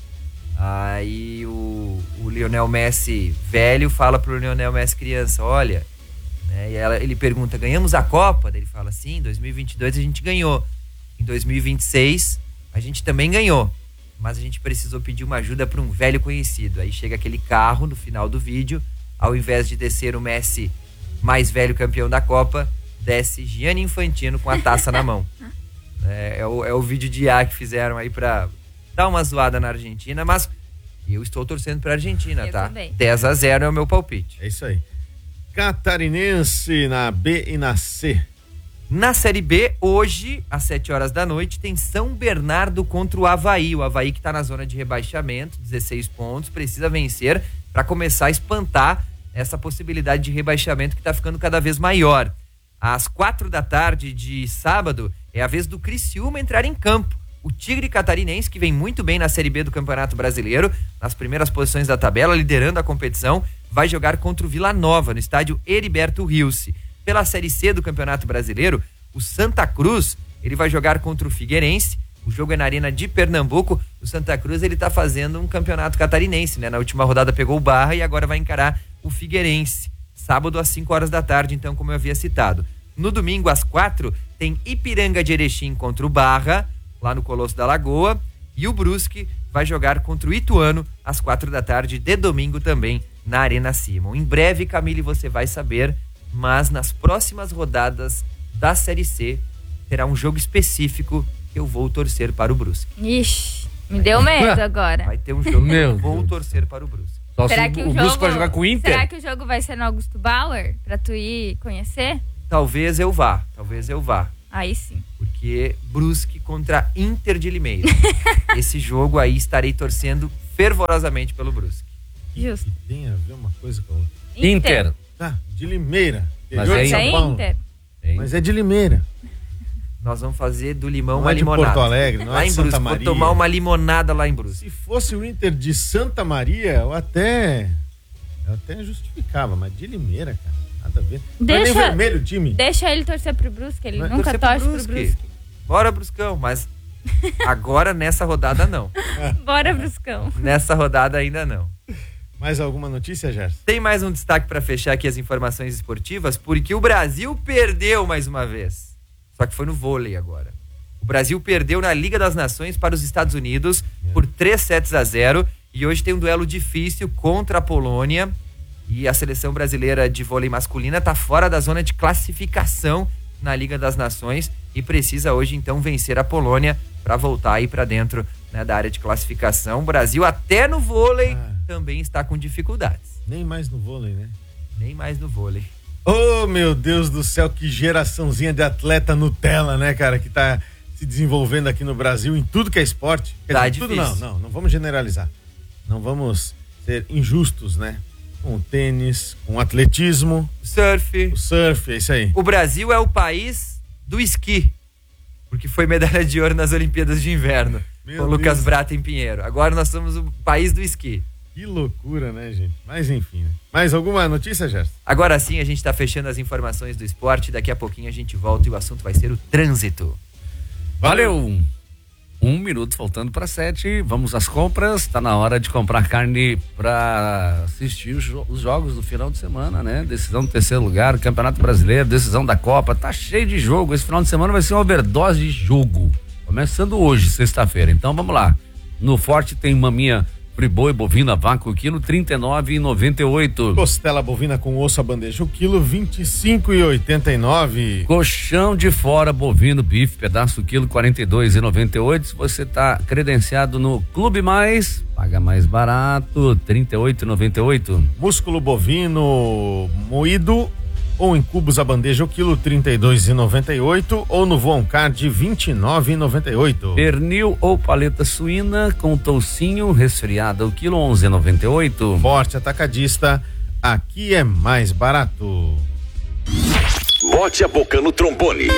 Aí o, o Lionel Messi velho fala pro Lionel Messi criança, olha, né? E ela, ele pergunta, ganhamos a Copa? Daí ele fala, sim, em dois mil e vinte e dois a gente ganhou. Em dois mil e vinte e seis a gente também ganhou. Mas a gente precisou pedir uma ajuda para um velho conhecido. Aí chega aquele carro no final do vídeo, ao invés de descer o Messi mais velho campeão da Copa, desce Gianni Infantino com a taça na mão. É, é, o, é o vídeo de I A que fizeram aí pra dar uma zoada na Argentina, mas eu estou torcendo pra Argentina, Eu tá? também. dez a zero é o meu palpite. É isso aí. Catarinense na B e na C. Na Série B, hoje, às sete horas da noite, tem São Bernardo contra o Avaí. O Avaí que tá na zona de rebaixamento, dezesseis pontos, precisa vencer para começar a espantar essa possibilidade de rebaixamento que tá ficando cada vez maior. Às quatro da tarde de sábado, é a vez do Criciúma entrar em campo. O Tigre Catarinense, que vem muito bem na Série B do Campeonato Brasileiro, nas primeiras posições da tabela, liderando a competição, vai jogar contra o Vila Nova, no estádio Heriberto Rilse. Pela Série C do Campeonato Brasileiro, o Santa Cruz, ele vai jogar contra o Figueirense. O jogo é na Arena de Pernambuco. O Santa Cruz, ele tá fazendo um campeonato catarinense, né? Na última rodada pegou o Barra e agora vai encarar o Figueirense. Sábado às cinco horas da tarde, então, como eu havia citado. No domingo, às quatro, tem Ipiranga de Erechim contra o Barra, lá no Colosso da Lagoa. E o Brusque vai jogar contra o Ituano às quatro da tarde de domingo também, na Arena Simon. Em breve, Camille, você vai saber, mas nas próximas rodadas da Série C, terá um jogo específico que eu vou torcer para o Brusque. Ixi, me deu medo agora. Vai ter um jogo Meu que eu vou Deus. torcer para o Brusque. Só será se que o, o, o jogo, Brusque vai jogar com o Inter? Será que o jogo vai ser no Augusto Bauer? Pra tu ir conhecer? Talvez eu vá, talvez eu vá. Aí sim. Porque Brusque contra Inter de Limeira. Esse jogo aí estarei torcendo fervorosamente pelo Brusque. Justo. Que tem a ver uma coisa com a outra. Inter. Inter. Ah, de Limeira. Mas é, é Inter. Mas é de Limeira. Nós vamos fazer do limão não uma é de limonada. Porto Alegre, não lá é de em Santa Brusque. Maria. Vou tomar uma limonada lá em Brusque. Se fosse o Inter de Santa Maria, eu até eu até justificava, mas de Limeira, cara, nada a ver. Deixa, não é nem vermelho o time. Deixa ele torcer pro Brusque, ele Não é nunca torcer torce pro pro Brusque. Brusque. Bora, Bruscão, mas agora nessa rodada não. Bora, Bruscão. Nessa rodada ainda não. Mais alguma notícia, Gerson? Tem mais um destaque para fechar aqui as informações esportivas, porque o Brasil perdeu mais uma vez. Só que foi no vôlei agora. O Brasil perdeu na Liga das Nações para os Estados Unidos é. por três sets a zero e hoje tem um duelo difícil contra a Polônia e a seleção brasileira de vôlei masculina está fora da zona de classificação na Liga das Nações e precisa hoje então vencer a Polônia para voltar aí para dentro, né, da área de classificação. O Brasil até no vôlei ah. também está com dificuldades. Nem mais no vôlei, né? Nem mais no vôlei. Oh, meu Deus do céu, que geraçãozinha de atleta Nutella, né, cara, que tá se desenvolvendo aqui no Brasil em tudo que é esporte. Quer tá dizer, difícil. Tudo, não, não, não vamos generalizar. Não vamos ser injustos, né? Com o tênis, com o atletismo. Surf. O surf, é isso aí. O Brasil é o país do esqui, porque foi medalha de ouro nas Olimpíadas de Inverno, Meu com o Deus. Lucas Brata em Pinheiro. Agora nós somos o país do esqui. Que loucura, né, gente? Mas enfim, né? Mais alguma notícia, Gerson? Agora sim, a gente tá fechando as informações do esporte. Daqui a pouquinho a gente volta e o assunto vai ser o trânsito. Valeu! Um minuto faltando para sete. Vamos às compras. Tá na hora de comprar carne para assistir os, jo- os jogos do final de semana, né? Decisão do terceiro lugar, Campeonato Brasileiro, decisão da Copa. Tá cheio de jogo. Esse final de semana vai ser uma overdose de jogo. Começando hoje, sexta-feira. Então vamos lá. No Forte tem maminha friboi bovina vaca o quilo trinta e nove reais e noventa e oito centavos. Costela bovina com osso a bandeja o quilo vinte e cinco reais e oitenta e nove centavos. Colchão de fora bovino bife pedaço quilo quarenta e dois reais e noventa e oito centavos. Se você está credenciado no Clube Mais, paga mais barato, trinta e oito reais e noventa e oito centavos. Músculo bovino moído ou em cubos a bandeja o quilo trinta e dois reais e noventa e oito centavos ou no Voon Card vinte e nove reais e noventa e oito centavos. Pernil ou paleta suína com toucinho resfriada o quilo onze reais e noventa e oito centavos. Forte Atacadista, aqui é mais barato. Bote a boca no trombone.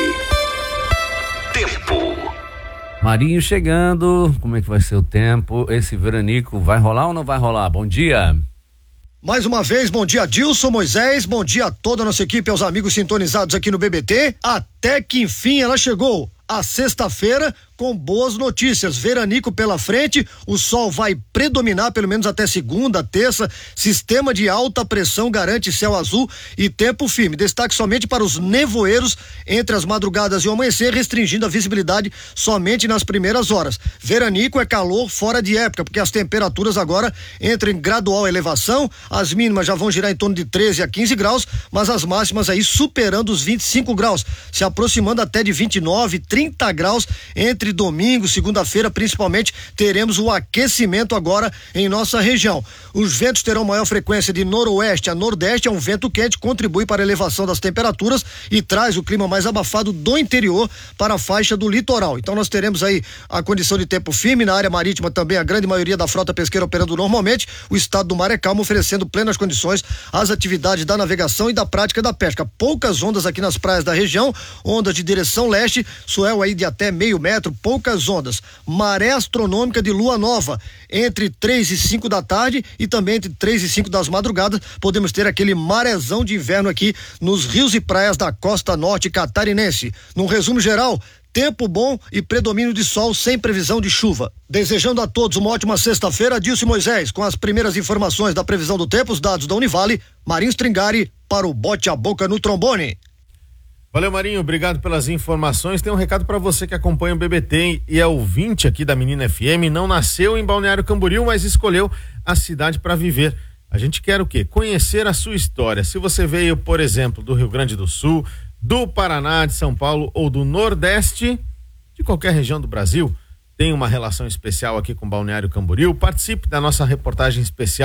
Tempo. Marinho chegando, como é que vai ser o tempo? Esse veranico vai rolar ou não vai rolar? Bom dia. Mais uma vez, bom dia, Dilson, Moisés, bom dia a toda a nossa equipe, aos amigos sintonizados aqui no B B T. Até que enfim ela chegou, a sexta-feira, com boas notícias. Veranico pela frente, o sol vai predominar pelo menos até segunda, terça. Sistema de alta pressão garante céu azul e tempo firme. Destaque somente para os nevoeiros entre as madrugadas e o amanhecer, restringindo a visibilidade somente nas primeiras horas. Veranico é calor fora de época, porque as temperaturas agora entram em gradual elevação. As mínimas já vão girar em torno de treze a quinze graus, mas as máximas aí superando os vinte e cinco graus, se aproximando até de vinte e nove, trinta graus entre domingo, segunda-feira, principalmente, teremos o aquecimento agora em nossa região. Os ventos terão maior frequência de noroeste a nordeste, é um vento quente, contribui para a elevação das temperaturas e traz o clima mais abafado do interior para a faixa do litoral. Então nós teremos aí a condição de tempo firme, na área marítima também a grande maioria da frota pesqueira operando normalmente, o estado do mar é calmo, oferecendo plenas condições às atividades da navegação e da prática da pesca. Poucas ondas aqui nas praias da região, ondas de direção leste, swell aí de até meio metro, poucas ondas. Maré astronômica de lua nova entre três e cinco da tarde e também entre três e cinco das madrugadas, podemos ter aquele marezão de inverno aqui nos rios e praias da costa norte catarinense. Num resumo geral, tempo bom e predomínio de sol sem previsão de chuva. Desejando a todos uma ótima sexta-feira, Dilson Moisés, com as primeiras informações da previsão do tempo, os dados da Univale, Marinho Stringari para o Bote a Boca no Trombone. Valeu, Marinho, obrigado pelas informações. Tem um recado para você que acompanha o B B T e é ouvinte aqui da Menina F M, não nasceu em Balneário Camboriú, mas escolheu a cidade para viver. A gente quer o quê? Conhecer a sua história. Se você veio, por exemplo, do Rio Grande do Sul, do Paraná, de São Paulo ou do Nordeste, de qualquer região do Brasil, tem uma relação especial aqui com Balneário Camboriú, participe da nossa reportagem especial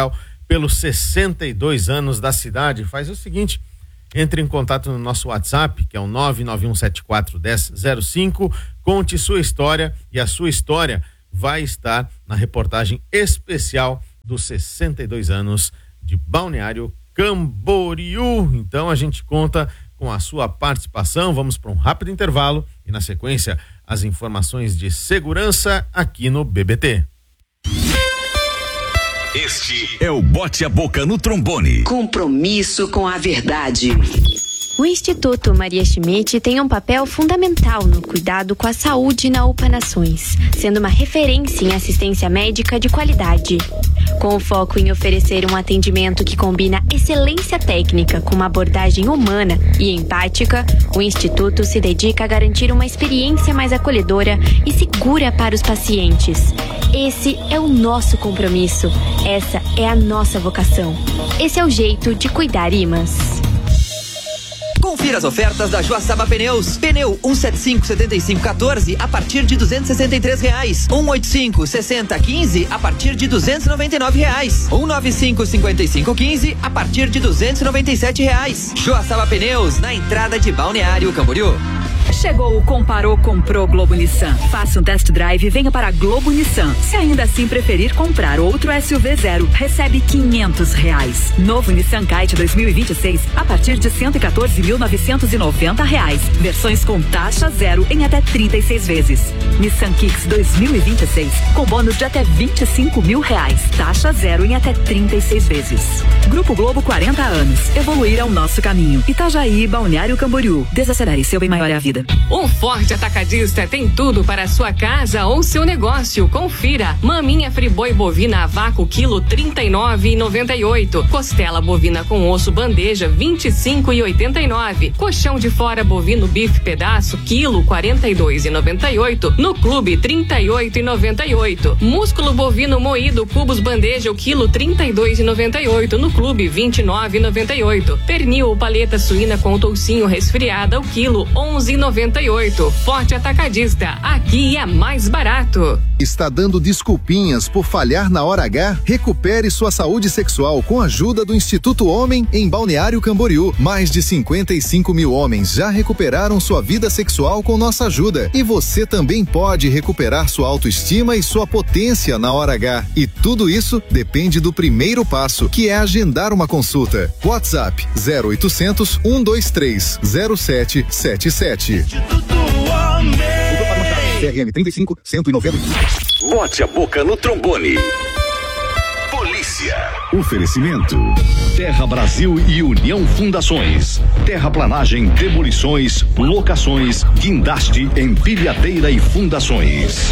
pelos sessenta e dois anos da cidade. Faz o seguinte, entre em contato no nosso WhatsApp, que é o nove nove um sete quatro um zero zero cinco, conte sua história e a sua história vai estar na reportagem especial dos sessenta e dois anos de Balneário Camboriú. Então a gente conta com a sua participação. Vamos para um rápido intervalo e na sequência as informações de segurança aqui no B B T. Este é o Bote a Boca no Trombone. Compromisso com a verdade. O Instituto Maria Schmidt tem um papel fundamental no cuidado com a saúde na UPA Nações, sendo uma referência em assistência médica de qualidade. Com o foco em oferecer um atendimento que combina excelência técnica com uma abordagem humana e empática, o Instituto se dedica a garantir uma experiência mais acolhedora e segura para os pacientes. Esse é o nosso compromisso, essa é a nossa vocação. Esse é o jeito de cuidar Imas. Confira as ofertas da Joaçaba Pneus. Pneu um setenta e cinco setenta e cinco quatorze a partir de duzentos e sessenta e três reais. cento e oitenta e cinco sessenta quinze a partir de duzentos e noventa e nove reais. cento e noventa e cinco cinquenta e cinco quinze a partir de duzentos e noventa e sete reais. Joaçaba Pneus, na entrada de Balneário Camboriú. Chegou o Comparou, Comprou Globo Nissan. Faça um test drive e venha para a Globo Nissan. Se ainda assim preferir comprar outro S U V zero, recebe quinhentos reais. Novo Nissan Kite dois mil e vinte e seis a partir de cento e quatorze mil novecentos e noventa reais. Versões com taxa zero em até trinta e seis vezes. Nissan Kicks dois mil e vinte e seis com bônus de até vinte e cinco mil reais. Taxa zero em até trinta e seis vezes. Grupo Globo, quarenta anos. Evoluir ao nosso caminho. Itajaí, Balneário Camboriú. Desacelere, seu bem maior é a vida. Um Forte Atacadista tem tudo para a sua casa ou seu negócio. Confira: maminha friboi bovina a vácuo quilo trinta e nove e noventa e oito, costela bovina com osso bandeja vinte e cinco e oitenta e nove, colchão de fora bovino bife pedaço quilo quarenta e dois e noventa e oito, no clube trinta e oito e noventa e oito, músculo bovino moído cubos bandeja o quilo trinta e dois e noventa e oito, no clube vinte e nove e noventa e oito, pernil ou paleta suína com toucinho resfriada o quilo onze e noventa e oito. Forte Atacadista, aqui é mais barato. Está dando desculpinhas por falhar na hora H? Recupere sua saúde sexual com a ajuda do Instituto Homem em Balneário Camboriú. Mais de cinquenta e cinco mil homens já recuperaram sua vida sexual com nossa ajuda. E você também pode recuperar sua autoestima e sua potência na hora H. E tudo isso depende do primeiro passo, que é agendar uma consulta. WhatsApp zero oitocentos, um dois três, zero sete sete sete. C R M trinta e cinco, cento e noventa. Bote a Boca no Trombone. Polícia. Oferecimento: Terra Brasil e União Fundações. Terraplanagem, demolições, locações, guindaste, empilhadeira e fundações.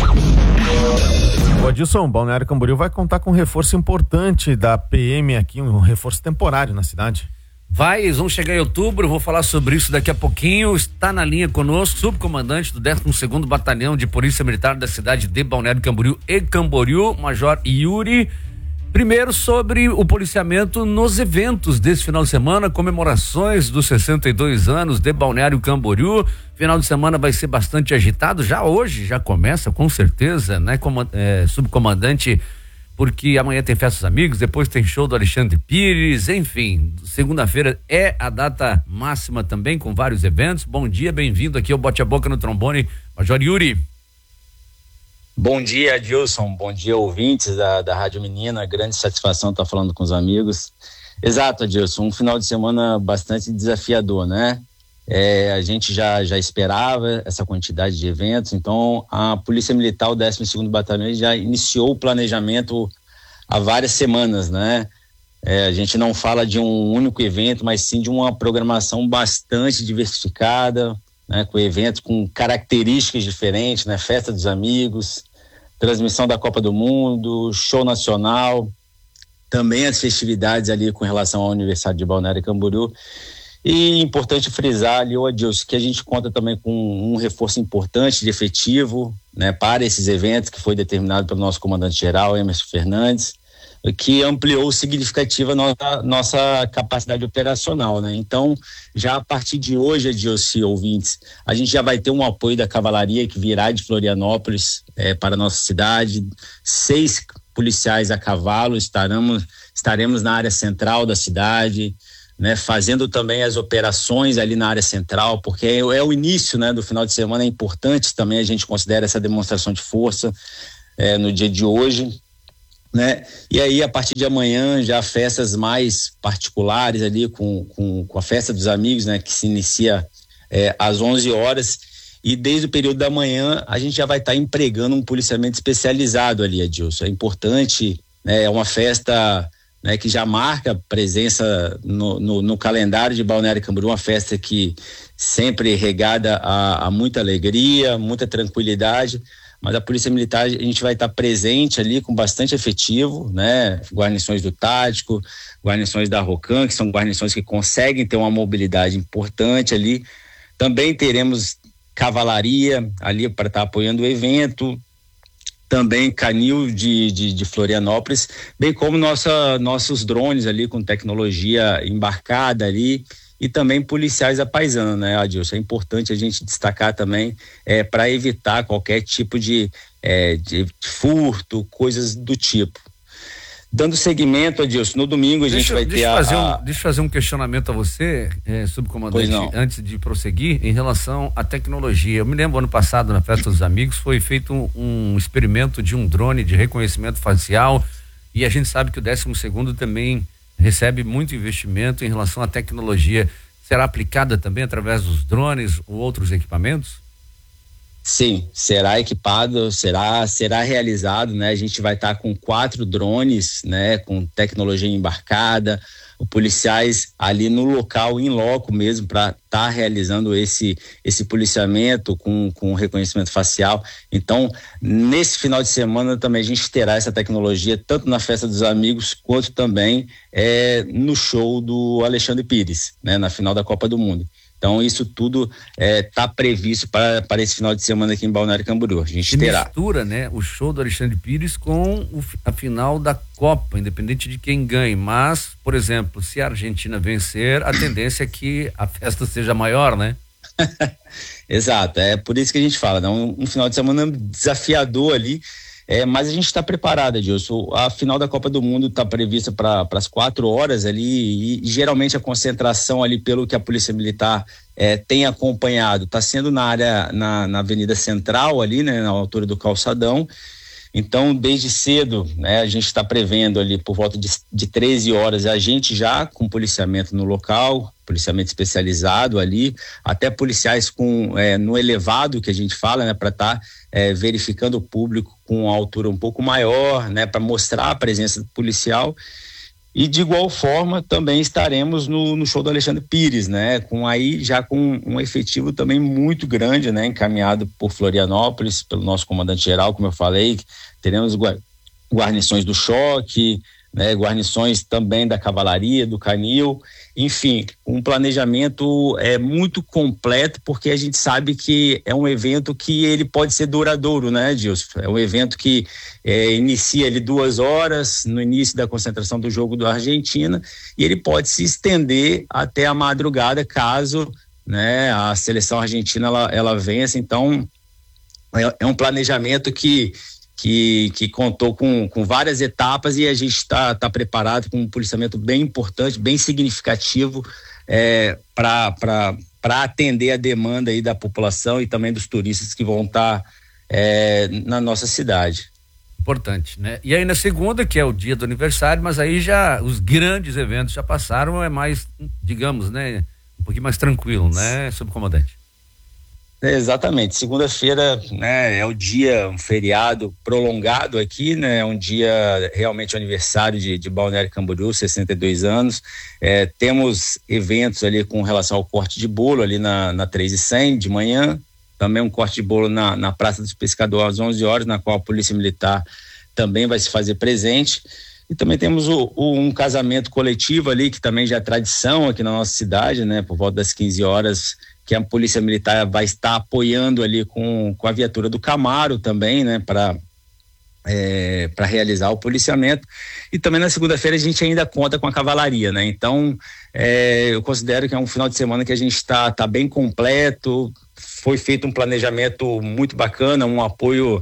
O Adilson, Balneário Camboriú vai contar com um reforço importante da P M aqui, um reforço temporário na cidade. Vai, eles vão chegar em outubro, vou falar sobre isso daqui a pouquinho. Está na linha conosco, subcomandante do décimo segundo Batalhão de Polícia Militar da cidade de Balneário Camboriú e Camboriú, Major Yuri. Primeiro, sobre o policiamento nos eventos desse final de semana, comemorações dos sessenta e dois anos de Balneário Camboriú. Final de semana vai ser bastante agitado, já hoje, já começa com certeza, né, como, é, subcomandante, porque amanhã tem festa dos amigos, depois tem show do Alexandre Pires, enfim, segunda-feira é a data máxima também, com vários eventos. Bom dia, bem-vindo aqui ao Bote a Boca no Trombone, Major Yuri. Bom dia, Adilson, bom dia, ouvintes da, da Rádio Menina, grande satisfação estar falando com os amigos. Exato, Adilson, um final de semana bastante desafiador, né? É, a gente já, já esperava essa quantidade de eventos, então a Polícia Militar, o décimo segundo Batalhão, já iniciou o planejamento há várias semanas, né? É, a gente não fala de um único evento, mas sim de uma programação bastante diversificada, né? Com eventos com características diferentes, né? Festa dos amigos, transmissão da Copa do Mundo, show nacional, também as festividades ali com relação ao aniversário de Balneário Camboriú. E importante frisar ali, ô Adilson, que a gente conta também com um reforço importante de efetivo, né, para esses eventos, que foi determinado pelo nosso comandante-geral, Emerson Fernandes, que ampliou significativa nossa, nossa capacidade operacional, né? Então, já a partir de hoje, Adilson, ouvintes, a gente já vai ter um apoio da cavalaria que virá de Florianópolis é, para a nossa cidade, seis policiais a cavalo, estaremos, estaremos na área central da cidade, né, fazendo também as operações ali na área central, porque é, é o início, né, do final de semana. É importante também, a gente considera essa demonstração de força é, no dia de hoje, né? E aí, a partir de amanhã, já festas mais particulares ali, com, com, com a festa dos amigos, né, que se inicia é, às onze horas, e desde o período da manhã a gente já vai estar tá empregando um policiamento especializado ali, Adilson. É importante, né, é uma festa, né, que já marca presença no, no, no calendário de Balneário Camboriú, uma festa que sempre regada a, a muita alegria, muita tranquilidade, mas a Polícia Militar, a gente vai estar presente ali com bastante efetivo, né, guarnições do Tático, guarnições da Rocan, que são guarnições que conseguem ter uma mobilidade importante ali. Também teremos cavalaria ali para estar apoiando o evento, também canil de, de, de Florianópolis, bem como nossa, nossos drones ali com tecnologia embarcada ali, e também policiais à paisana, né, Adilson? É importante a gente destacar também é, para evitar qualquer tipo de, é, de furto, coisas do tipo. Dando seguimento, Adilson, no domingo a gente deixa, vai deixa ter a, fazer um, a... Deixa eu fazer um questionamento a você, é, subcomandante, antes de prosseguir, em relação à tecnologia. Eu me lembro, ano passado, na Festa dos Amigos, foi feito um, um experimento de um drone de reconhecimento facial, e a gente sabe que o décimo segundo também recebe muito investimento em relação à tecnologia. Será aplicada também através dos drones ou outros equipamentos? Sim, será equipado, será, será realizado, né? A gente vai estar tá com quatro drones, né? Com tecnologia embarcada, os policiais ali no local, em loco mesmo, para estar tá realizando esse, esse policiamento com, com reconhecimento facial. Então, nesse final de semana também a gente terá essa tecnologia, tanto na Festa dos Amigos, quanto também é, no show do Alexandre Pires, né? Na final da Copa do Mundo. Então, isso tudo está é, previsto para, para esse final de semana aqui em Balneário Camboriú. A gente e terá. mistura, né, o show do Alexandre Pires com o, a final da Copa, independente de quem ganhe. Mas, por exemplo, se a Argentina vencer, a tendência é que a festa seja maior, né? Exato, é por isso que a gente fala, né? um, um final de semana desafiador ali. É, mas a gente está preparado, Edilson. A final da Copa do Mundo está prevista para as quatro horas ali, e, e geralmente a concentração ali, pelo que a Polícia Militar é, tem acompanhado, está sendo na área, na, na Avenida Central ali, né, na altura do Calçadão. Então, desde cedo, né, a gente está prevendo ali por volta de, de treze horas, a gente já com policiamento no local, policiamento especializado ali, até policiais com, é, no elevado que a gente fala, né, para estar tá, é, verificando o público com uma altura um pouco maior, né, para mostrar a presença do policial. E de igual forma também estaremos no, no show do Alexandre Pires, né, com aí já com um efetivo também muito grande, né, encaminhado por Florianópolis, pelo nosso comandante-geral, como eu falei. Teremos guarnições do choque, né, guarnições também da cavalaria, do canil, enfim, um planejamento é muito completo, porque a gente sabe que é um evento que ele pode ser duradouro, né, Gilson? É um evento que é, inicia ali duas horas no início da concentração do jogo da Argentina, e ele pode se estender até a madrugada caso, né, a seleção argentina ela, ela vença. Então é, é um planejamento que Que, que contou com, com várias etapas, e a gente está tá preparado com um policiamento bem importante, bem significativo, é, para atender a demanda aí da população e também dos turistas que vão estar tá, é, na nossa cidade. Importante, né? E aí na segunda, que é o dia do aniversário, mas aí já os grandes eventos já passaram, é mais, digamos, né, um pouquinho mais tranquilo, né, subcomandante? É, exatamente, segunda-feira, né, é o dia, um feriado prolongado aqui, né, é um dia realmente aniversário de, de Balneário Camboriú, sessenta e dois anos, é, temos eventos ali com relação ao corte de bolo ali na, na três e cem de manhã, também um corte de bolo na, na Praça dos Pescadores às onze horas, na qual a Polícia Militar também vai se fazer presente. E também temos o, o, um casamento coletivo ali, que também já é tradição aqui na nossa cidade, né, por volta das quinze horas, que a Polícia Militar vai estar apoiando ali com, com a viatura do Camaro também, né, para é, para realizar o policiamento. E também na segunda-feira a gente ainda conta com a cavalaria, né? Então é, eu considero que é um final de semana que a gente está tá bem completo. Foi feito um planejamento muito bacana, um apoio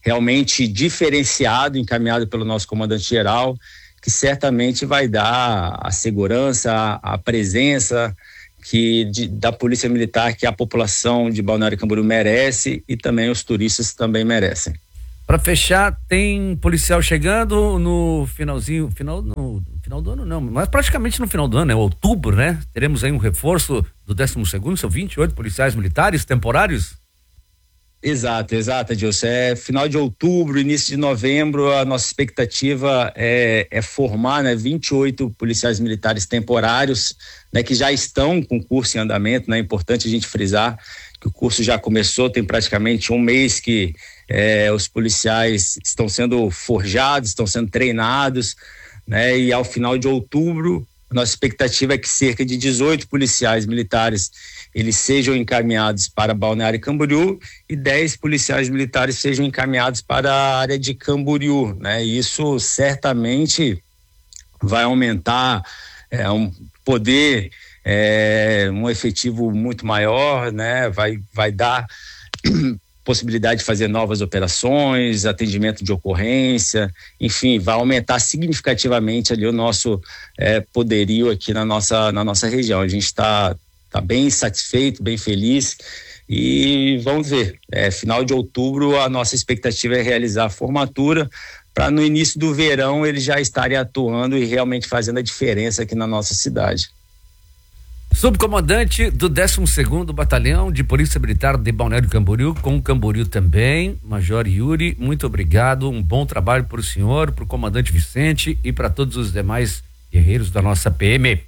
realmente diferenciado, encaminhado pelo nosso comandante-geral, que certamente vai dar a segurança, a, a presença que de, da Polícia Militar que a população de Balneário Camboriú merece e também os turistas também merecem. Para fechar, tem policial chegando no finalzinho, final, no final do ano não, mas praticamente no final do ano, é outubro, né? Teremos aí um reforço do décimo segundo, são vinte e oito policiais militares temporários? Exato, exato, Edilson. É final de outubro, início de novembro, a nossa expectativa é, é formar, né, vinte e oito policiais militares temporários, né, que já estão com curso em andamento, né? É importante a gente frisar que o curso já começou, tem praticamente um mês que é, os policiais estão sendo forjados, estão sendo treinados, né? E ao final de outubro, a nossa expectativa é que cerca de dezoito policiais militares eles sejam encaminhados para Balneário Camboriú e dez policiais militares sejam encaminhados para a área de Camboriú, né? E isso certamente vai aumentar é, um poder, é, um efetivo muito maior, né? Vai, vai dar possibilidade de fazer novas operações, atendimento de ocorrência, enfim, vai aumentar significativamente ali o nosso é, poderio aqui na nossa, na nossa região. A gente está tá bem satisfeito, bem feliz e vamos ver. É, final de outubro a nossa expectativa é realizar a formatura para no início do verão eles já estarem atuando e realmente fazendo a diferença aqui na nossa cidade. Subcomandante do décimo segundo Batalhão de Polícia Militar de Balneário Camboriú, com Camboriú também, Major Yuri, muito obrigado, um bom trabalho para o senhor, para o comandante Vicente e para todos os demais guerreiros da nossa P M.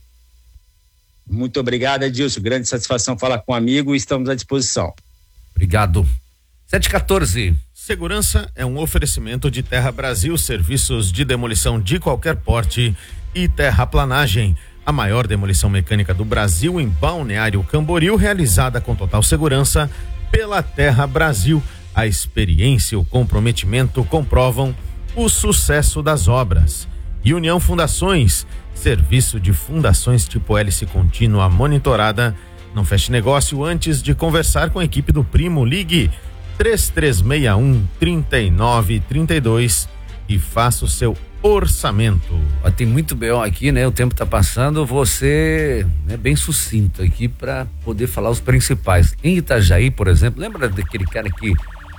Muito obrigado, Edilson, grande satisfação falar com um amigo e estamos à disposição. Obrigado. sete e quatorze. Segurança é um oferecimento de Terra Brasil, serviços de demolição de qualquer porte e terraplanagem. A maior demolição mecânica do Brasil em Balneário Camboriú, realizada com total segurança pela Terra Brasil. A experiência e o comprometimento comprovam o sucesso das obras. E União Fundações, serviço de fundações tipo hélice contínua monitorada. Não feche negócio antes de conversar com a equipe do Primo. Ligue três três seis um, três nove três dois e faça o seu orçamento. Ó, tem muito B O aqui, né? O tempo tá passando, você é bem sucinto aqui para poder falar os principais. Em Itajaí, por exemplo, lembra daquele cara que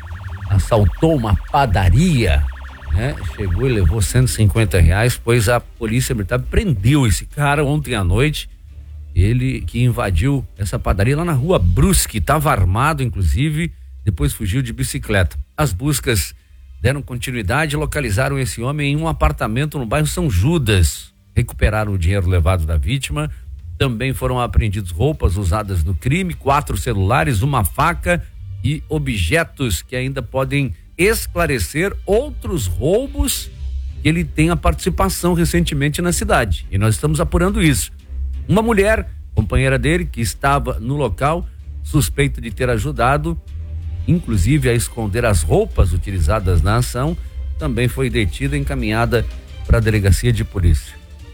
assaltou uma padaria, né? Chegou e levou cento e cinquenta reais, pois a polícia militar prendeu esse cara ontem à noite, ele que invadiu essa padaria lá na rua Brusque, estava armado inclusive, depois fugiu de bicicleta. As buscas deram continuidade e localizaram esse homem em um apartamento no bairro São Judas. Recuperaram o dinheiro levado da vítima. Também foram apreendidos roupas usadas no crime, quatro celulares, uma faca e objetos que ainda podem esclarecer outros roubos que ele tem a participação recentemente na cidade. E nós estamos apurando isso. Uma mulher, companheira dele, que estava no local, suspeita de ter ajudado inclusive a esconder as roupas utilizadas na ação, também foi detida e encaminhada para a delegacia de polícia.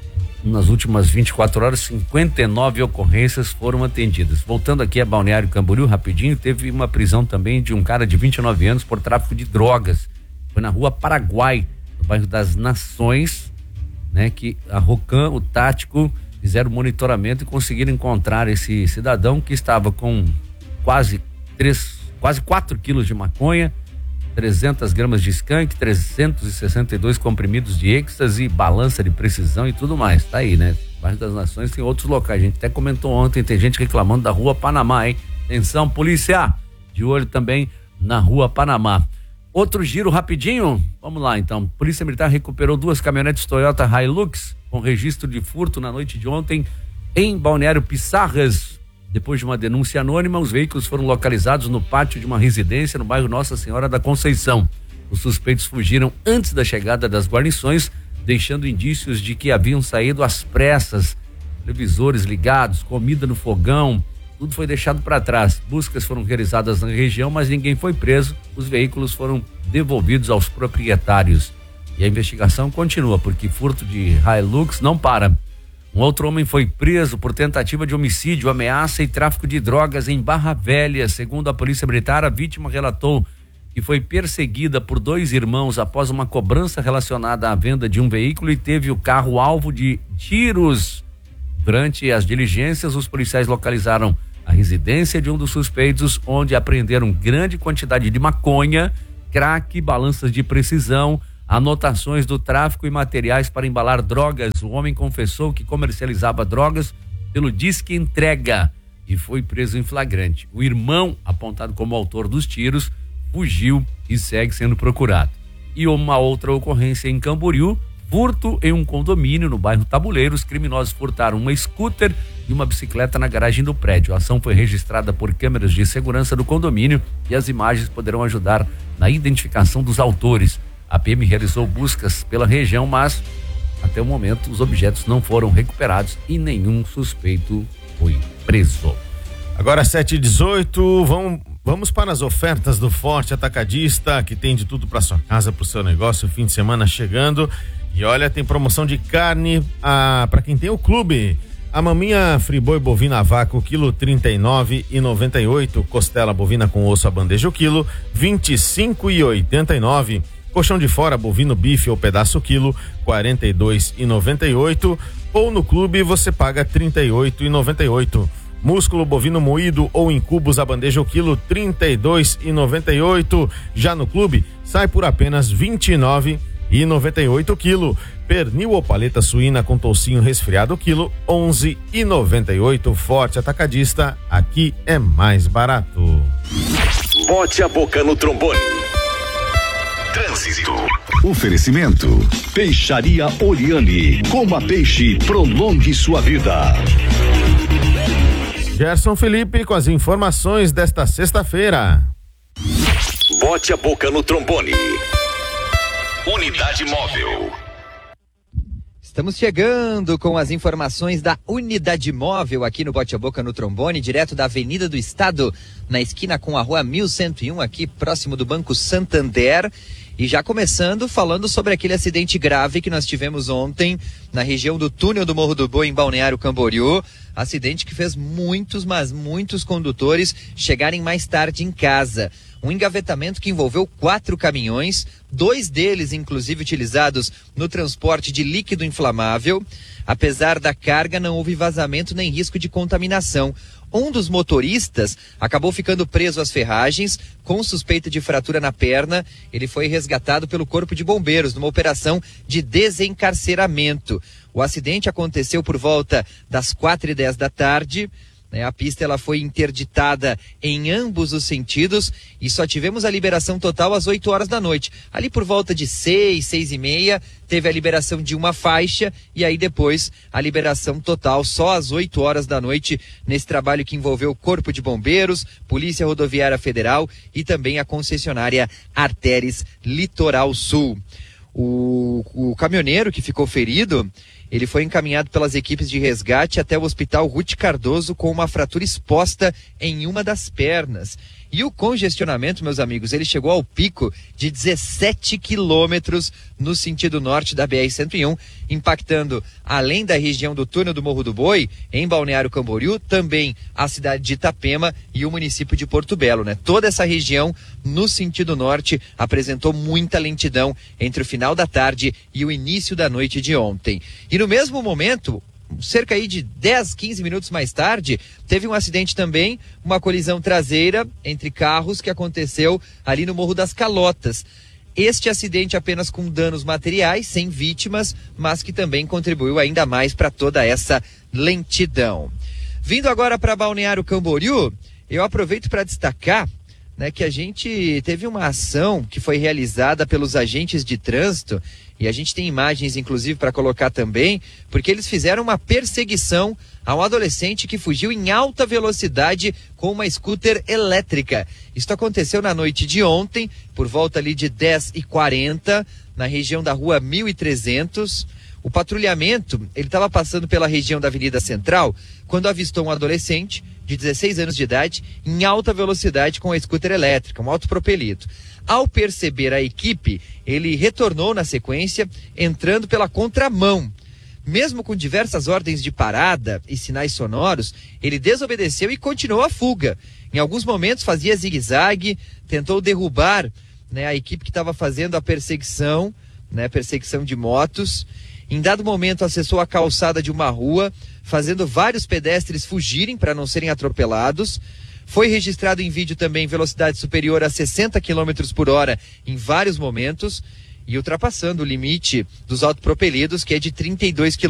Nas últimas vinte e quatro horas, cinquenta e nove ocorrências foram atendidas. Voltando aqui a Balneário Camboriú, rapidinho, teve uma prisão também de um cara de vinte e nove anos por tráfico de drogas. Foi na rua Paraguai, no bairro das Nações, né? Que a Rocan, o Tático, fizeram monitoramento e conseguiram encontrar esse cidadão que estava com quase três quase quatro quilos de maconha, trezentas gramas de skunk, trezentos e sessenta e dois comprimidos de êxtase, balança de precisão e tudo mais. Tá aí, né? Bairro das Nações tem outros locais. A gente até comentou ontem, tem gente reclamando da rua Panamá, hein? Atenção, polícia! De olho também na rua Panamá. Outro giro rapidinho? Vamos lá, então. Polícia Militar recuperou duas caminhonetes Toyota Hilux com registro de furto na noite de ontem em Balneário Pissarras. Depois de uma denúncia anônima, os veículos foram localizados no pátio de uma residência no bairro Nossa Senhora da Conceição. Os suspeitos fugiram antes da chegada das guarnições, deixando indícios de que haviam saído às pressas, televisores ligados, comida no fogão, tudo foi deixado para trás. Buscas foram realizadas na região, mas ninguém foi preso. Os veículos foram devolvidos aos proprietários. E a investigação continua, porque furto de Hilux não para. Um outro homem foi preso por tentativa de homicídio, ameaça e tráfico de drogas em Barra Velha. Segundo a Polícia Militar, a vítima relatou que foi perseguida por dois irmãos após uma cobrança relacionada à venda de um veículo e teve o carro alvo de tiros. Durante as diligências, os policiais localizaram a residência de um dos suspeitos, onde apreenderam grande quantidade de maconha, crack, balanças de precisão, anotações do tráfico e materiais para embalar drogas. O homem confessou que comercializava drogas pelo Disque Entrega e foi preso em flagrante. O irmão, apontado como autor dos tiros, fugiu e segue sendo procurado. E uma outra ocorrência em Camboriú, furto em um condomínio no bairro Tabuleiro. Os criminosos furtaram uma scooter e uma bicicleta na garagem do prédio. A ação foi registrada por câmeras de segurança do condomínio e as imagens poderão ajudar na identificação dos autores. A P M realizou buscas pela região, mas até o momento os objetos não foram recuperados e nenhum suspeito foi preso. Agora sete e dezoito, vamos, vamos para as ofertas do Forte Atacadista, que tem de tudo para sua casa, para o seu negócio, fim de semana chegando. E olha, tem promoção de carne ah, para quem tem o clube. A maminha friboi bovina a vácuo, quilo trinta e nove reais e noventa e oito centavos. Costela bovina com osso a bandeja o quilo, vinte e cinco reais e oitenta e nove centavos. Colchão de fora bovino bife ou pedaço quilo, quarenta e dois reais e noventa e oito centavos. Ou no clube você paga trinta e oito reais e noventa e oito centavos. Músculo bovino moído ou em cubos a bandeja o quilo, trinta e dois reais e noventa e oito centavos. Já no clube sai por apenas vinte e nove reais e noventa e oito centavos quilo. Pernil ou paleta suína com toucinho resfriado quilo, onze reais e noventa e oito centavos. Forte Atacadista, aqui é mais barato. Bote a boca no trombone. Trânsito. Oferecimento. Peixaria Oriane. Coma peixe, prolongue sua vida. Gerson Felipe com as informações desta sexta-feira. Bote a boca no trombone. Unidade Móvel. Estamos chegando com as informações da Unidade Móvel aqui no Bote a Boca no Trombone, direto da Avenida do Estado, na esquina com a Rua mil cento e um, aqui próximo do Banco Santander. E já começando falando sobre aquele acidente grave que nós tivemos ontem na região do túnel do Morro do Boi, em Balneário Camboriú. Acidente que fez muitos, mas muitos condutores chegarem mais tarde em casa. Um engavetamento que envolveu quatro caminhões, dois deles inclusive utilizados no transporte de líquido inflamável. Apesar da carga, não houve vazamento nem risco de contaminação. Um dos motoristas acabou ficando preso às ferragens, com suspeita de fratura na perna. Ele foi resgatado pelo Corpo de Bombeiros numa operação de desencarceramento. O acidente aconteceu por volta das quatro e dez da tarde. A pista ela foi interditada em ambos os sentidos e só tivemos a liberação total às oito horas da noite. Ali por volta de seis, seis e meia, teve a liberação de uma faixa e aí depois a liberação total só às oito horas da noite, nesse trabalho que envolveu o Corpo de Bombeiros, Polícia Rodoviária Federal e também a concessionária Arteres Litoral Sul. O, o caminhoneiro que ficou ferido, ele foi encaminhado pelas equipes de resgate até o Hospital Ruth Cardoso com uma fratura exposta em uma das pernas. E o congestionamento, meus amigos, ele chegou ao pico de dezessete quilômetros no sentido norte da B R cento e um, impactando, além da região do túnel do Morro do Boi, em Balneário Camboriú, também a cidade de Itapema e o município de Porto Belo, né? Toda essa região no sentido norte apresentou muita lentidão entre o final da tarde e o início da noite de ontem. E no mesmo momento, cerca aí de dez, quinze minutos mais tarde, teve um acidente também, uma colisão traseira entre carros que aconteceu ali no Morro das Calotas. Este acidente apenas com danos materiais, sem vítimas, mas que também contribuiu ainda mais para toda essa lentidão. Vindo agora para Balneário Camboriú, eu aproveito para destacar, né, que a gente teve uma ação que foi realizada pelos agentes de trânsito, e a gente tem imagens inclusive para colocar também, porque eles fizeram uma perseguição a um adolescente que fugiu em alta velocidade com uma scooter elétrica. Isso aconteceu na noite de ontem, por volta ali de dez e quarenta, na região da Rua mil e trezentos. O patrulhamento, ele estava passando pela região da Avenida Central, quando avistou um adolescente de dezesseis anos de idade em alta velocidade com a scooter elétrica, um autopropelido. Ao perceber a equipe, ele retornou na sequência, entrando pela contramão. Mesmo com diversas ordens de parada e sinais sonoros, ele desobedeceu e continuou a fuga. Em alguns momentos fazia zigue-zague, tentou derrubar, né, a equipe que estava fazendo a perseguição, né, perseguição de motos. Em dado momento acessou a calçada de uma rua, fazendo vários pedestres fugirem para não serem atropelados. Foi registrado em vídeo também velocidade superior a sessenta quilômetros por hora em vários momentos e ultrapassando o limite dos autopropelidos, que é de trinta e dois quilômetros